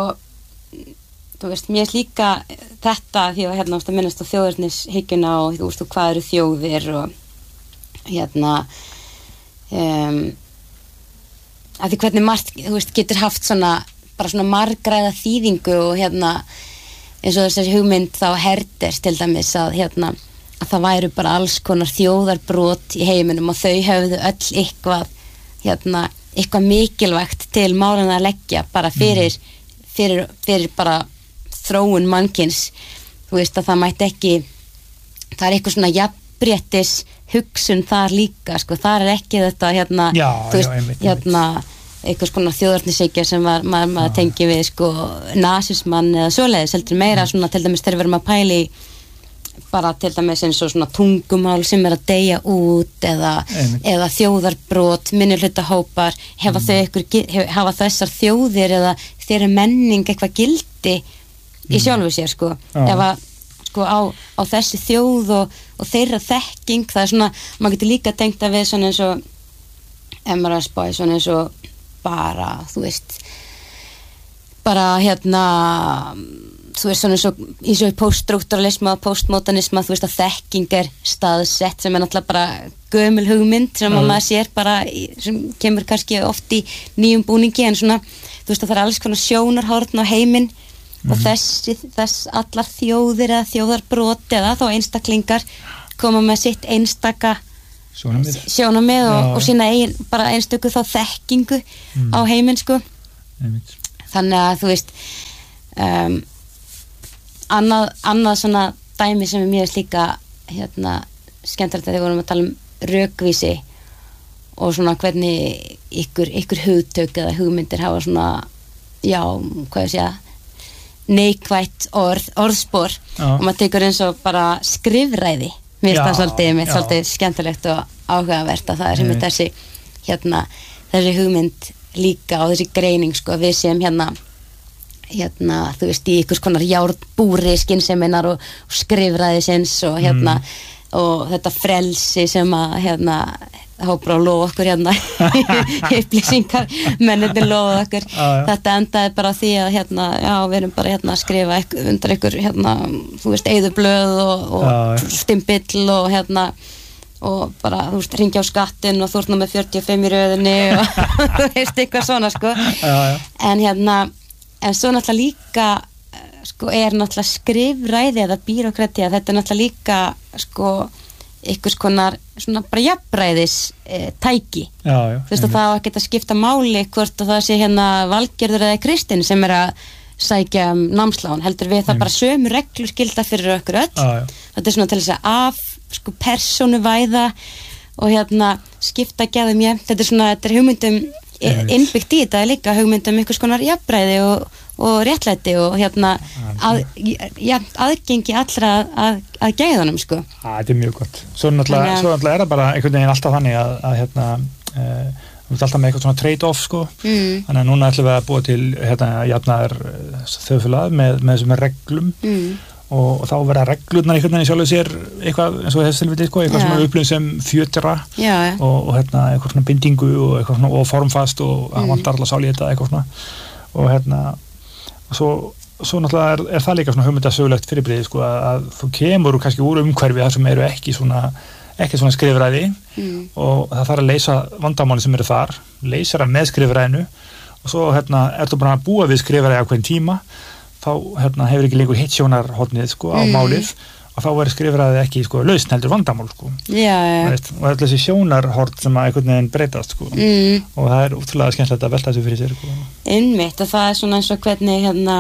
þú veist, mér er líka þetta því að hérna ást að minnast á þjóðernishygguna og þú veist, og hvað eru þjóðir og hérna um, að því hvernig margt, þú veist, getur haft svona bara svona margræða þýðingu og hérna eins og þessi hugmynd þá Herders til dæmis að hérna að það væru bara alls konar þjóðarbrot í heiminum og þau höfðu öll eitthvað hérna, eitthvað mikilvægt til málana að leggja bara fyrir, fyrir, fyrir bara þróun mannkyns þú veist að það mætti ekki það er eitthvað svona jafnréttis hugsun þar líka sko, þar er ekki þetta hérna já, þú veist, já, einmitt, hérna eitthvað svona þjóðarnishyggja sem var, maður, maður tengi við sko nasismann eða svoleiðis heldur meira svona til dæmis þegar við erum að pæli bara til dæmis eins og svona tungumál sem er að deyja út eða, eða þjóðarbrot, minnihlutahópar hefa mm. þau ykkur, hafa þessar þjóðir eða þeirra menning eitthvað gildi í sjálfu sér sko ef að sko á, á þessi þjóð og, og þeirra þekking það er svona, maður getur líka tengt að við svona eins og ef maður er að spá svona eins og bara, þú veist bara hérna þú veist svona eins og í svo poststrukturalisma og postmodernisma, þú veist að þekking er staðsett sem er náttúrulega bara gömul hugmynd sem mm. maður sér bara í, sem kemur kannski oft í nýjum búningi en svona, þú veist að það er alls konar sjónarhorn á heiminn mm. og þessi, þess allar þjóðir eða þjóðarbrot eða þá einstaklingar koma með sitt einstaka sjónarmið, sjónarmið og, og sína ein, bara einstöku þá þekkingu mm. á heiminn sko Einmitt. Þannig að þú veist um, annað, annað svona dæmi sem er mjög líka hérna skemmtilegt að þegar vorum að tala um rökvísi og svona hvernig ykkur, ykkur hugtök eða hugmyndir hafa svona já, hvað ég segja neikvætt orð, orðspor já. Og maður tekur eins og bara skrifræði mér finnst það svolítið, mér svolítið skemmtilegt og áhugavert að það er sem er þessi hérna, þessi hugmynd líka og þessi greining sko við sem hérna hérna þú veist í ykkur konar járnbúri skynseminar og, og skrifræðisins og hérna mm. og þetta frelsi sem að hérna hópar á lofa okkur hérna upplýsingar mennirnir lofa okkur ah, þetta endaði bara því að hérna já við erum bara hérna að skrifa ykkur, undir ykkur hérna þú veist eyðublöð og, og ah, stimpill og hérna og bara, þú veist, ringja á skattinn og þú ert nú með fjörutíu og fimm í röðinni og þú veist, eitthvað svona, sko já, já. En hérna, en svo náttúrulega líka sko, er náttúrulega skrifræði eða bírokratía, þetta er náttúrulega líka sko, einhvers konar svona bara jafnræðis e, tæki já, já, þú veist, að það á ekki að skipta máli hvort að það sé hérna Valgerður eða Kristinn sem er að sækja um námslán, heldur við það bara sömu reglur skilda fyrir okkur öll já, já. Þetta er svona til þess að af sko persónuvæða og hérna skipta gæðum ég, þetta er svona þetta er hugmyndum innbyggt í þetta er líka hugmyndum einhvers konar jafnræði og, og réttlæti og hérna að, ja, aðgengi allra að, að gæðunum sko. Á, þetta er mjög gott. Svo náttúrulega, svo náttúrulega er það bara einhvern veginn alltaf þannig að, að hérna e, við erum alltaf með eitthvað svona trade-off sko mm. þannig að núna ætlum við að búa til hérna jafnaðar þjóðfélag með, með þessum reglum mm. og, og þá verða reglurnar einhvern veginn sjálfur sér eitthvað eins og þessi tilviti sko, eitthvað ja. Sem er upplifð sem fjötra ja. og, og hérna eitthvað svona bindingu og eitthvað svona og formfast og mm. að vantar alltaf sáli þetta eitthvað svona og hérna og svo, svo náttúrulega er, er það líka svona hugmyndasögulegt fyrirbrigði sko að, að þú kemur kannski úr umhverfi þar sem eru ekki svona ekki svona skrifræði mm. og það þarf að leysa vandamáli sem eru þar leysa það með skrifræðinu og svo hérna ertu bara að búa við skrifræði á hvern tíma þá hérna hefur ekki lengur hitt sjónarhornið sko á mm. málið og þá verður skrifræði ekki sko lausn heldur vandamál sko já, já. Veist, og þetta er þessi sjónarhorn sem að einhvern veginn breytast sko mm. og það er útrúlega skemmtilegt að velta þessu fyrir sér sko. Einmitt og það er svona eins og hvernig hérna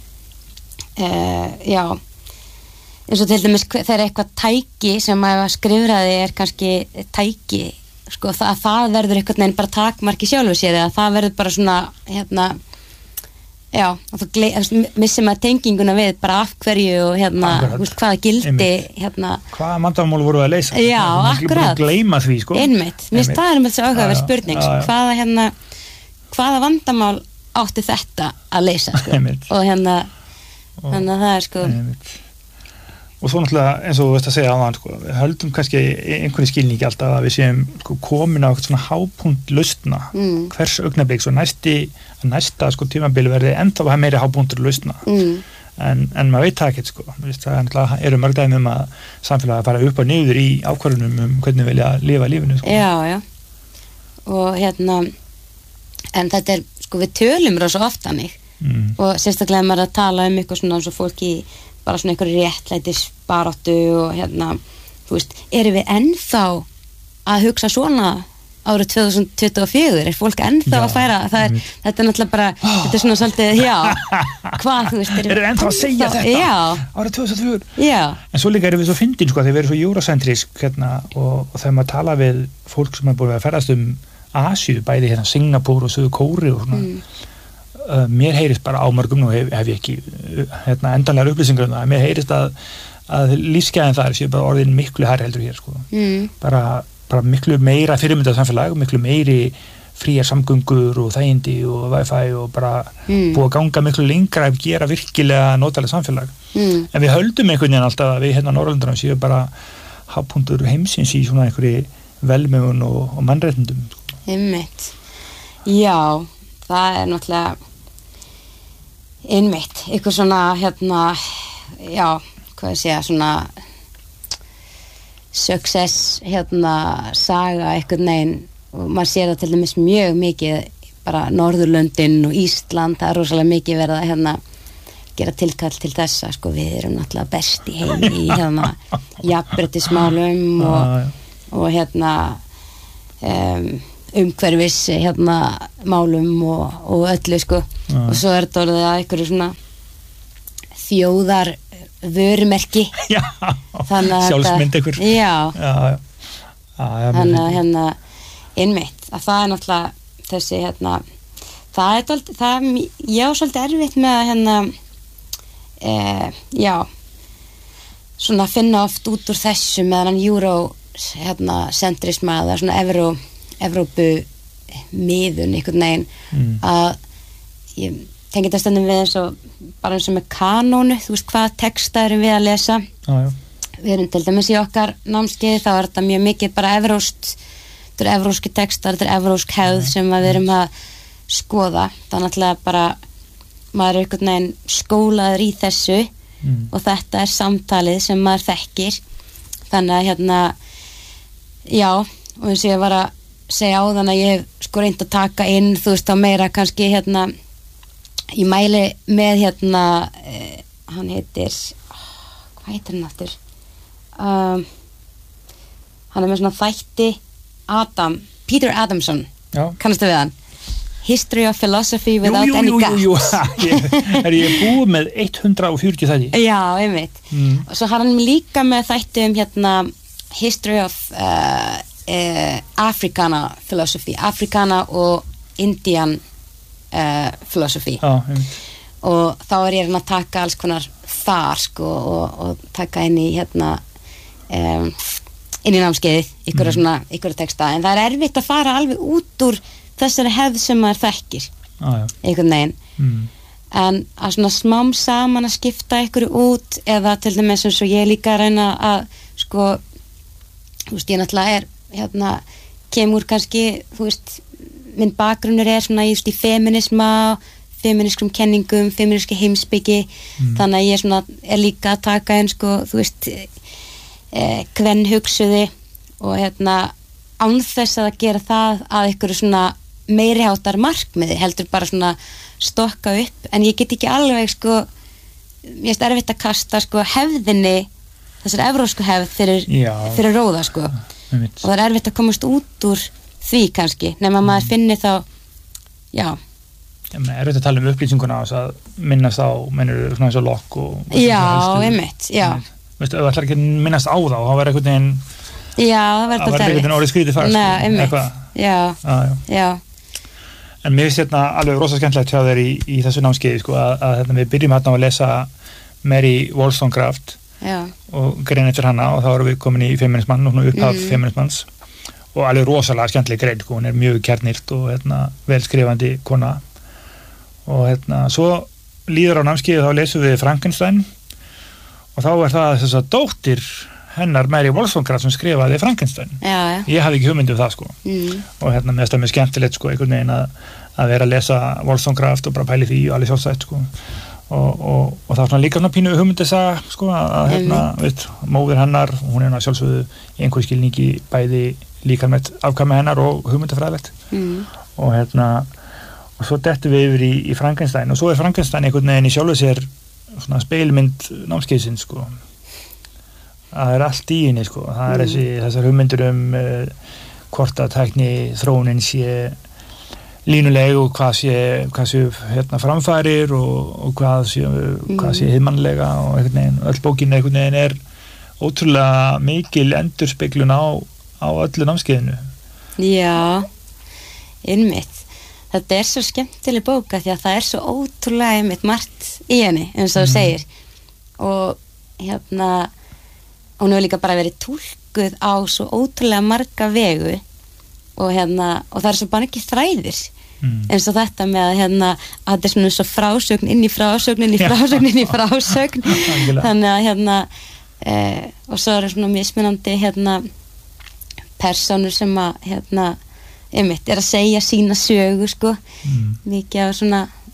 uh, já eins og til dæmis þegar eitthvað tæki sem að skrifræði er kannski tæki, sko, það, það verður einhvern veginn bara takmarki sjálfur sér eða það verður bara svona, hérna já, og þú missir maður tenginguna við bara af hverju og hérna, veist, hvaða gildi einmitt. Hérna hvaða vandamál voru að leysa já, akkurat, gleyma því, sko einmitt, mér það er með þessu áhugaverð spurning já, já. Hvaða hérna hvaða vandamál átti þetta að leysa, sko og hérna, og, þannig að það er, sko einmitt. Og svo náttúrulega eins og þú veist að segja áðan sko, við höldum kannski einhverju skilningi alltaf að við séum sko, komin á eitthvað svona hápunkt lausna mm. hvers augnablik svo næsti, næsta sko, tímabili verði enda að meiri hápunktur lausna mm. en, en maður veit það ekkert sko. Það eru mörg dæmi um að samfélagi að fara upp og niður í ákvörðunum um hvernig vilja lifa lífinu sko. Já, já og hérna en þetta er, sko við tölum rosa ofta mig mm. og sérstaklega maður að tala um eitthvað svona eins og fólk í bara svona einhverju réttlætis baráttu og hérna, þú veist, erum við ennþá að hugsa svona árið tvö þúsund tuttugu og fjögur, er fólk ennþá já, að færa, það er, mm. þetta er náttúrulega bara, oh. þetta er svona svolítið, já, hvað, þú veist, erum við ennþá að segja þetta já. Árið tvö þúsund og fjögur, já. En svo líka erum við svo fyndin, sko, þegar við erum svo eurocentrisk, hérna, og, og þegar maður tala við fólk sem er búin að ferðast um Asíu, bæði hérna Singapúr og Suður Kóreu og svona, mm. Uh, mér heyrist bara á mörgum nú hef, hef ég ekki uh, hérna, endanlegar upplýsingar um það mér heyrist að, að lífsgæðin þar séu bara orðin miklu hærri heldur hér sko. mm. bara, bara miklu meira fyrirmyndað samfélag, miklu meiri fríar samgöngur og þægindi og wifi og bara mm. búið að ganga miklu lengra að gera virkilega notalega samfélag mm. en við höldum einhvern veginn alltaf að við hérna á Norrlöndunum séu bara hápunktur heimsins í svona einhverju velmegun og, og mannréttindum sko. Einmitt. Já, það er náttúrulega einmitt, eitthvað svona hérna, já, hvað ég segja svona success hérna saga einhvern veginn og maður sér það til dæmis mjög mikið bara Norðurlöndin og Ísland, það er rosalega mikið verið að hérna gera tilkall til þessa, sko, við erum náttúrulega best í heimi í hérna jafnréttismálum og, og hérna um, umhverfis hérna málum og, og öllu, sko, já. Og svo er þetta orðið að einhverju svona þjóðar vörumerki sjálfsmynd ykkur já, já, já. Já, þannig að hérna einmitt, að það er náttúrulega þessi hérna það er dálítið, það ég á svolítið erfitt með að hérna e, já svona finna oft út úr þessu með hann euro hérna centrisma eða svona Evró, Evrópu miðun einhvern veginn mm. að ég tengi þetta stundum við eins og bara eins og með kanónu, þú veist hvað texta erum við að lesa já, já. Við erum til dæmis í okkar námskeiði þá er þetta mjög mikið bara evróst þetta er evróski textar, þetta er evrósk hefð mm. sem við erum að skoða þannig að bara maður er einhvern veginn skólaður í þessu mm. og þetta er samtalið sem maður þekkir þannig að hérna já, og eins og ég var að segja á þannig að ég hef sko reynd að taka inn þú veist á meira kannski hérna ég mæli með hérna eh, hann heitir oh, hvað heitir hann aftur um, hann er með svona þætti Adam, Peter Adamson kannastu við hann History of Philosophy Without jú, jú, Any jú, Gaps jú, jú. er ég búið með hundrað og fjörutíu þætti já, einmitt mm. og svo har hann líka með þætti um hérna History of uh, uh, Africana Philosophy Africana og Indian uh, Philosophy já, og þá er ég að taka alls konar þar sko og, og taka inn í hérna um, inn í námskeiðið ykkur mm. svona, ykkur texta en það er erfitt að fara alveg út úr þessari hefð sem maður þekkir ah, einhvern veginn mm. en að svona smám saman að skipta ykkur út eða til dæmis eins og ég líka að reyna að sko þú veist ég náttúrulega er hérna kemur kannski þú veist minn bakgrunnur er svona í, í feminisma feminískum kenningum, feminíski heimspeki mm. þannig að ég svona er líka að taka einn sko þú veist eh, kvenhugsuði og hérna án þess að gera það að ykkur svona meiri háttar markmiði heldur bara svona stokka upp en ég get ekki alveg sko ég er erfitt að kasta sko hefðinni þessar evrósku hefð fyrir, fyrir róða sko og það er erfitt að komast út úr því kannski nema mm. maður finni þá já Já, er erfitt að tala um upplýsinguna að minnast á mennur svona eins og lokk og já, einmitt, já veistu, ef það ætlar ekki að minnast á þá þá verður einhvern veginn já, það verður alltaf erfitt orðið skrítið fast Nei, einmitt, já, ah, já. já en mér finnst hérna alveg rosa skemmtilegt hjá þér í, í þessu námskeiði sko, að, að hérna, við byrjum hérna að lesa Mary Wollstonecraft já. og grein eftir hana og þá erum við komin í feminismann og upphaf mm. feminismans og alveg rosalega skemmtileg grein sko, hún er mjög kjarnýrt og hérna, vel skrifandi kona og hérna, svo líður á námskeiði þá lesum við Frankenstein og þá er það þess að dóttir hennar Mary Wollstonecraft sem skrifaði Frankenstein já, já. Ég hafði ekki hugmynd um það sko mm. og hérna með þetta mjög skemmtilegt sko einhvern veginn að, að vera að lesa Wollstonecraft og bara pæli því og alveg sjálfsagt sko og, og, og það er svona líka svona pínu hugmyndisaga sko að hérna, mm. veit, móðir hennar hún er náttúrulega sjálfsögðu í einhverju skilningi bæði líka með afkvæmi hennar og hugmyndafræðilegt mm. og hérna og svo dettum við yfir í, í Frankenstein og svo er Frankenstein einhvern veginn í sjálfu sér svona speilmynd námskeiðsins sko það er allt í henni sko það er mm. þessi, þessar hugmyndur um uh, hvort að tækni þróunin sé línuleg og hvað sé, hvað sé hérna framfærir og, og hvað sé, mm. hvað sé hiðmannlega og einhvern veginn, öll bókin einhvern veginn er ótrúlega mikil endurspeglun á, á öllu námskeiðinu Já, einmitt þetta er svo skemmtileg bóka því að það er svo ótrúlega einmitt margt í henni eins og þú mm. segir og hérna hún hefur líka bara verið túlkuð á svo ótrúlega marga vegu og hérna og það er svo bara ekki þræðir mm. eins og þetta með að hérna að þetta er svona svo frásögn inn í frásögn inn í frásögn inn í frásögn þannig að hérna e, og svo er svona mismunandi hérna persónur sem að hérna einmitt er að segja sína sögu sko mm. mikið á svona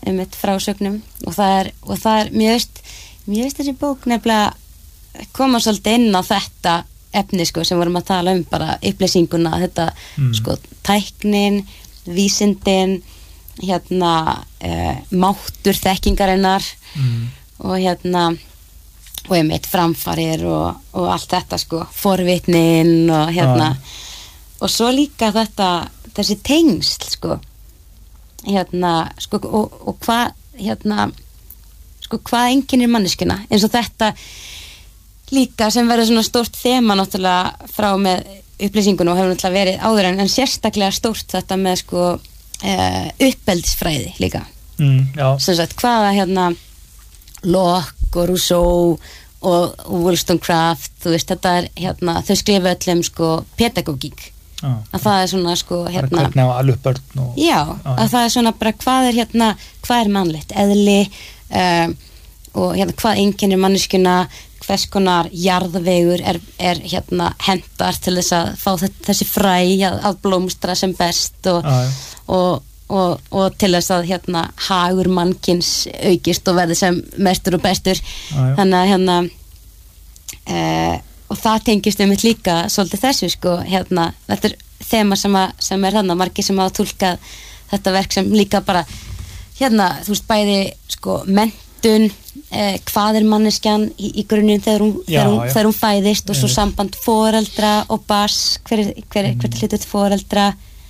einmitt frásögnum og það er, og það er mjög veist, mjög veist þessi bók nefnilega koma svolítið inn á þetta efni sko sem vorum að tala um bara upplýsinguna, þetta mm. sko tæknin, vísindin hérna uh, máttur þekkingarinnar mm. og hérna og einmitt framfarir og, og allt þetta sko, forvitnin og hérna ah. og svo líka þetta þessi tengsl sko hérna sko og, og hvað hérna sko hvað einkennir manneskjuna eins og þetta líka sem verður svona stórt þema náttúrulega frá með upplýsingunum og hefur náttúrulega verið áður en, en sérstaklega stórt þetta með sko uh, uppeldisfræði líka mm, sem sagt hvaða hérna Locke og Rousseau og, og Wollstonecraft, þú veist, þetta er hérna, þau skrifa öllum sko pedagógík ah, að það er svona sko hérna hvernig á alveg börn og já, ah, að það er svona bara hvað er hérna hvað er mannlegt, eðli um, og hérna hvað einkennir manneskjuna hvers konar jarðvegur er, er hérna hendar til þess að fá þessi fræ að, að blómstra sem best og, ah, og Og, og til þess að hérna hagur mannkins aukist og verði sem mestur og bestur ah, þannig að hérna e, og það tengist um þetta líka svolítið þessu sko hérna, þetta er þema sem, að, sem er þarna margir sem hafa túlkað þetta verk sem líka bara hérna þú veist bæði sko menntun e, hvað er manneskjan í, í grunninn þegar hún, já, þegar hún, já. þegar hún fæðist og svo samband foreldra og barns hver, hver, hver, hver hlutur foreldra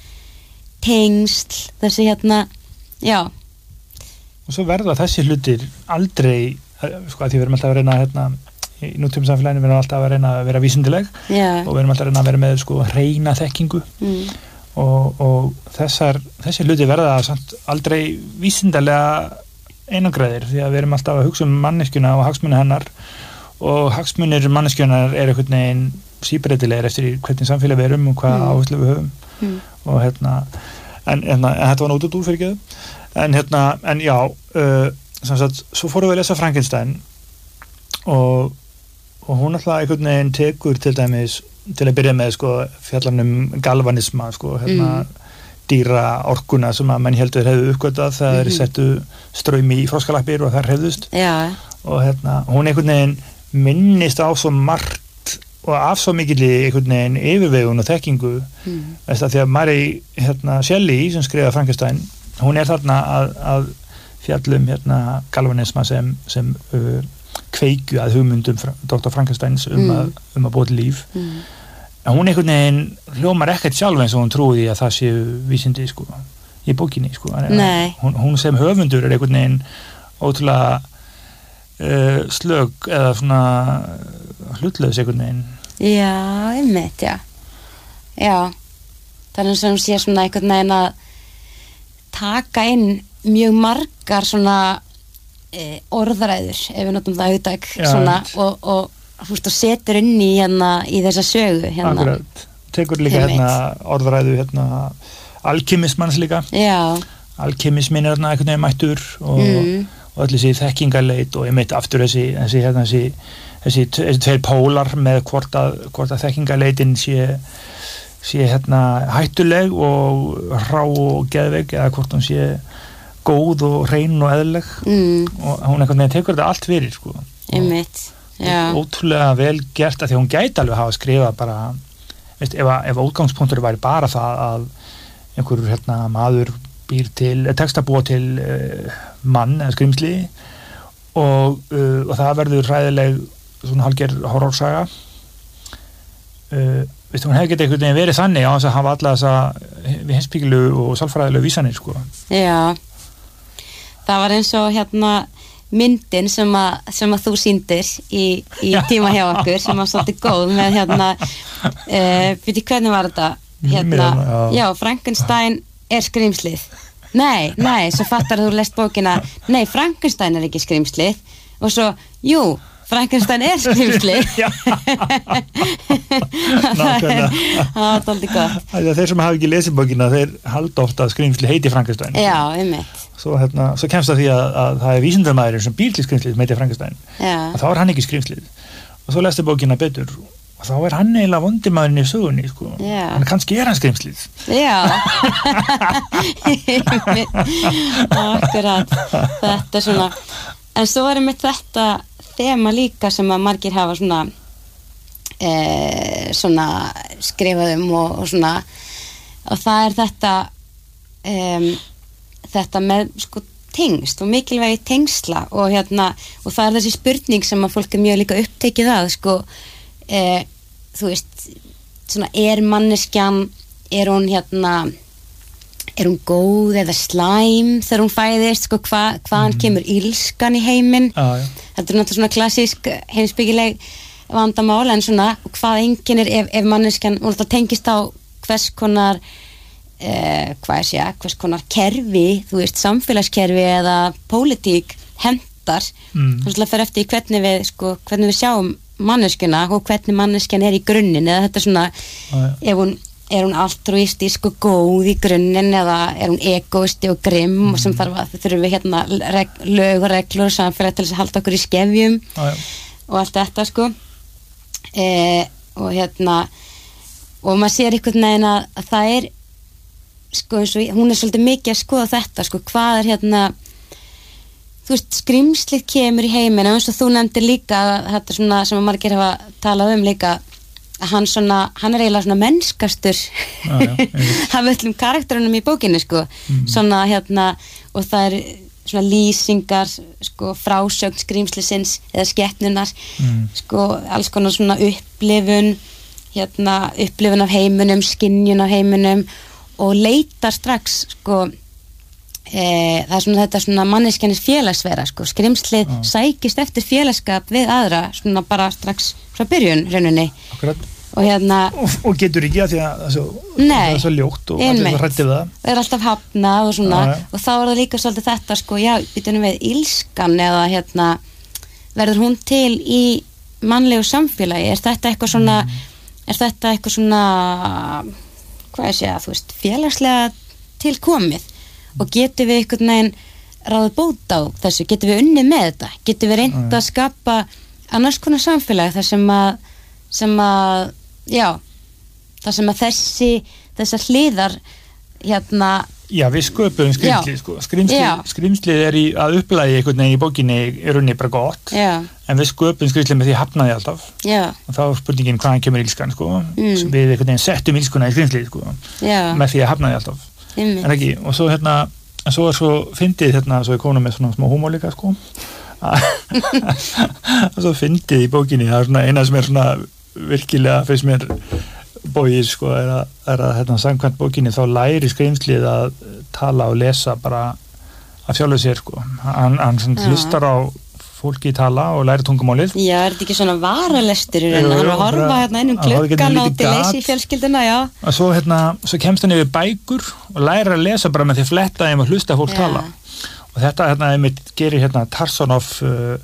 tengsl, þessi hérna já og svo verða þessi hlutir aldrei sko að því við erum alltaf að reyna hérna, í nútíma samfélaginu við erum alltaf að reyna að vera vísindileg yeah. og við erum alltaf að reyna að vera með sko reyna þekkingu mm. og, og þessar, þessi hlutir verða samt aldrei vísindalega einangræðir því að við erum alltaf að hugsa um manneskjuna og hagsmuni hennar og hagsmunir manneskjunar er einhvern veginn síbreytilegir eftir hvernig samfélag við erum og hvað mm. áherslu við höfum mm. og hérna en, en, en þetta var nótut úr fyrir ekki en hérna, en já uh, sem sagt, svo fórum við að lesa Frankenstein og, og hún alltaf einhvern veginn tekur til dæmis, til að byrja með sko fjallanum galvanisma sko, hérna mm. dýra orkuna sem að menn heldur hefðu uppgötað það mm-hmm. er settu ströymi í froskalappir og það hefðust já. Og hérna, hún einhvern veginn minnist á svo margt og af svo mikilli einhvern veginn yfirvegun og þekkingu mm. veist að því að Mary hérna, Shelley sem skrifa Frankenstein hún er þarna að, að fjallum hérna, galvanisma sem, sem uh, kveikju að hugmyndum doktor Frankensteins um, mm. að, um að búa til líf mm. en hún einhvern veginn hljómar ekkert sjálf eins og hún trúi að það séu vísindi sko, í bókinni sko. hún, hún sem höfundur er einhvern veginn ótrúlega uh, slög eða svona hlutlaus einhvern veginn já, einmitt, já já, það er eins og hún sé svona einhvern veginn að taka inn mjög margar svona e, orðræður ef við notum það hugtak svona og, og, og setur inn í hérna í þessa sögu hérna. Akkurat, tekur líka hérna orðræðu hérna alkymismans líka já. Alkymismin er hérna einhvern veginn mættur og, mm. og öll þessi þekkingarleit og einmitt aftur þessi þessi hérna þessi þessi, þessi tveir pólar með hvort að, hvort að þekkingarleitin sé, sé hérna hættuleg og hrá og geðveik eða hvort hún sé góð og hrein og eðleg mm. og hún einhvern veginn tekur þetta allt fyrir sko. Einmitt, já. Ótrúlega vel gert að því hún gæti alveg hafa skrifað bara, veist, ef, ef útgangspunktur væri bara það að einhver hérna maður býr til, tekst að búa til uh, mann eða skrimsli og, uh, og það verður hræðileg svona hálfgerð horrorsaga uh, veistu, hún hefði getið einhvern veginn verið þannig á þess að hafa alla þessa við heimspekilu og sálfræðilegu vísanir sko. Já, það var eins og hérna myndin sem að, sem að þú sýndir í, í tíma hjá okkur sem var svolítið góð með hérna uh, byrju hvernig var þetta hérna, já, Frankenstein er skrimslið nei, nei, svo fattar þú lest bókina nei, Frankenstein er ekki skrimslið og svo, jú Frankenstein er skrimslið það er aldrei gott þeir sem hafa ekki lesið bókina þeir halda ofta að skrimsli heiti Frankenstein já, einmitt svo, hérna, svo kemst það því að, að það er vísindamæðurinn sem býr til skrimslið sem heiti Frankenstein þá er hann ekki skrimslið og svo lesti bókina betur og þá er hann eiginlega vondimaðurinn í sögunni sko. Já. Hann kannski er hann skrimslið Já Akkurat þetta er svona en svo er með þetta þema líka sem að margir hafa svona e, svona skrifað um og, og svona og það er þetta um, þetta með sko tengst og mikilvægi tengsla og hérna og það er þessi spurning sem að fólk er mjög líka upptekið að sko e, þú veist svona er manneskjan er hún hérna er hún góð eða slæm þegar hún fæðist sko hva, hvaðan mm. kemur ílskan í heiminn ah, þetta er náttúrulega svona klassísk heimspekileg vandamál en svona hvað einkennir ef, ef manneskjan og þetta tengist á hvers konar eh, hvað ég segja, hvers konar kerfi, þú veist, samfélagskerfi eða pólitík hendar mm. þannig að fyrir eftir hvernig við sko, hvernig við sjáum manneskjuna og hvernig manneskjan er í grunninn eða þetta svona, ah, ef hún er hún altruistisk og góð í grunninn eða er hún egoisti og grimm mm. og sem þarf að þurfum við hérna reg, lög og reglur og samfélag til þess að halda okkur í skefjum ah, og allt þetta sko e, og hérna og maður sér einhvern veginn að, að það er sko eins og hún er svolítið mikið að skoða þetta sko hvað er hérna þú veist skrimslið kemur í heiminn eins og þú nefndir líka þetta svona sem að margir hafa talað um líka að hann svona, hann er eiginlega svona mennskastur af öllum karakterunum í bókinni sko mm. svona hérna og það er svona lýsingar sko frásögn skrimslisins eða skepnunar mm. sko alls konar svona upplifun hérna upplifun af heiminum skynjun af heiminum og leitar strax sko e, það er svona þetta svona manneskjarnis félagsvera sko skrimslið ah. sækist eftir félagskap við aðra svona bara strax frá byrjun rauninni Akkurat. og hérna og, og getur ekki að því að það er svo, Nei, það er svo ljótt og allir svo hræddir við það og er alltaf hafnað og svona ah, ja. og þá er það líka svolítið þetta sko já, býtunum við ílskan eða hérna verður hún til í mannlegu samfélagi er þetta eitthvað svona mm. er þetta eitthvað svona hvað ég segja, þú veist, félagslega tilkomið og getur við einhvern veginn ráðið bót á þessu, getur við unnið með þetta getur við reynt að skapa annars konar samfélag þar sem að sem að, já þar sem að þessi þessar hliðar hérna Já, við sköpum skrimslið sko. Skrimslið, skrimslið er í, að upplægi einhvern veginn í bókinni er unni bara gott Já. En við sköpum skrimslið með því hafnaði alltaf Já. Og þá er spurningin hvaðan kemur ílskan sko. mm. Við einhvern veginn settum ílskuna í skrimslið sko. Með því að hafnaði alltaf mm. En ekki, og svo hérna en svo er svo fyndið hérna, svo er konum með svona smá húmor líka sko. Og svo fyndið í bókinni það er svona eina sem er svona virkilega fyrst mér bóið sko er að, er að hérna, samkvæmt bókinni þá læri skrimslið að tala og lesa bara af sjálfu sér sko hann, hann hlustar á fólki tala og læri tungumálið Já, er þetta ekki svona varalestur í raun hann var að horfa hérna inn um klukkan á til leysi í fjölskylduna, já og svo hérna, svo kemst hann yfir bækur og læri að lesa bara með því fletta þeim og hlusta fólk já. Tala og þetta hérna, einmitt gerir hérna Tarsanov uh,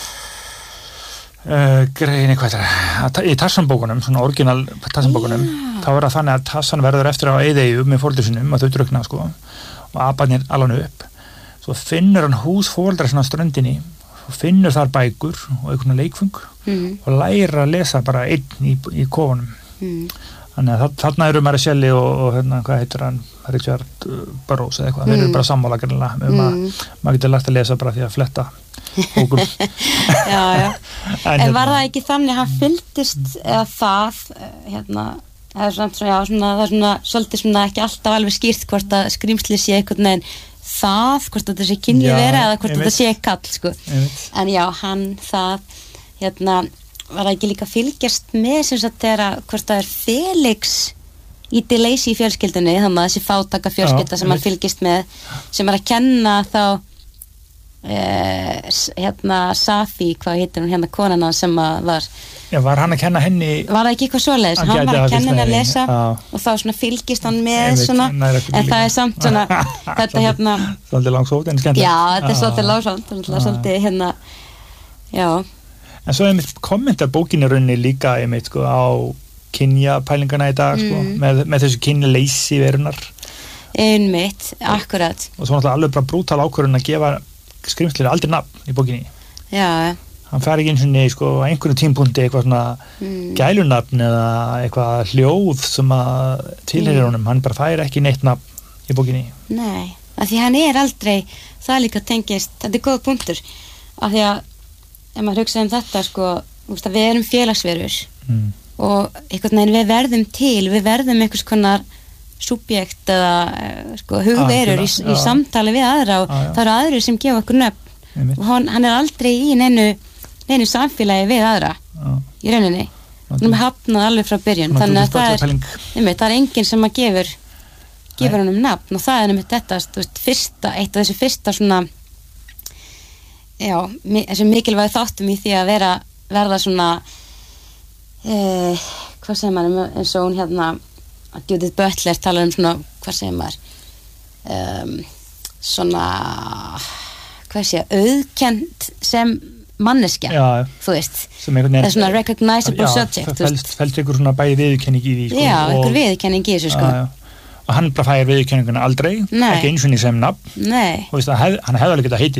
Uh, greini hvað þetta er í Tarsan-bókunum, svona orginal Tarsan-bókunum, yeah. þá er það þannig að Tarsan verður eftir á eyðeyju með fóreldrum sínum að þau drukna sko og abarnir allan upp svo finnur hann hús fóreldra svona ströndinni og finnur þar bækur og einhvern leikfung mm. og læra að lesa bara einn í, í kofunum mm. þannig að þarna eru Mary Shelley og, og hérna, hvað heitir hann Richard Burroughs eða eitthvað, mm. þeir eru bara sammála greinlega um mm. að maður getur lært að lesa bara því að fletta bókum já, já. en, en var það ekki þannig hann fylgdist eða það hérna, það er svona, já, svona, það er svona svolítið svona ekki alltaf alveg skýrt hvort að skrimsli sé einhvern veginn það, hvort þetta sé kynni vera eða hvort þetta sé kall sko. En já, hann það hérna, var það ekki líka fylgjast með sem sagt þegar hvort það er Felix í til leysi í fjölskyldunni þannig að þessi fátaka fjölskylda sem hann fylgist með sem er að kenna þá Eh, hérna Safi, hvað heitir hún hérna konana sem að var Já, var hann að kenna henni var það ekki eitthvað svoleiðis, hann, hann var að kenna henni að lesa á. Og þá svona fylgist hann með Einmitt, svona, en það er samt svona þetta hérna svolítið langsótt en skemmtilegt Já, þetta er svolítið langsótt svolítið hérna já. En svo einmitt kommentar bókinni runni líka einmitt sko á kynjapælingana í dag sko, mm. með, með þessu kynjaleysi verunar einmitt, akkurat og svo náttúrulega alveg bara brútal ákvörðun að gefa skrimslir aldrei nafn í bókinni Já, hann fer ekki eins og niður sko á einhverjum tímpúndi eitthvað svona mm. gælunafn eða eitthvað hljóð sem að tilheyrir mm. honum, hann bara fær ekki neitt nafn í bókinni. Nei, af því hann er aldrei, það líka tengist, þetta er góð punktur, af því að ef maður hugsa um þetta sko, úst, við erum félagsverur mm. og einhvern veginn við verðum til, við verðum einhvers konar subjekt eða sko, hugverur ah, í, í samtali við aðra og ah, það eru aðrir sem gefa okkur nöfn og hann, hann er aldrei í neinu neinu samfélagi við aðra ah. í rauninni, hann er hafnað alveg frá byrjun, þannig að það er, einmitt, það er enginn sem að gefur gefur hann um nafn og það er einmitt þetta veist, fyrsta, eitt af þessu fyrsta svona já, þessu mikilvæg þáttum í því að vera verða svona eh, hvað segir maður eins og hún hérna að Judith Butler talar um svona hvað segir maður um, svona hvað sé auðkennt sem manneskja, já, þú veist það er svona recognizable já, subject fælst, fælst ykkur svona bæði viðurkenning í því sko, já, ykkur viðurkenning í þessu sko já, já. Og hann bara fær viðurkenninguna aldrei Nei. ekki eins og niður sem nafn Nei. og veist, hef, hann hefði alveg getað heitið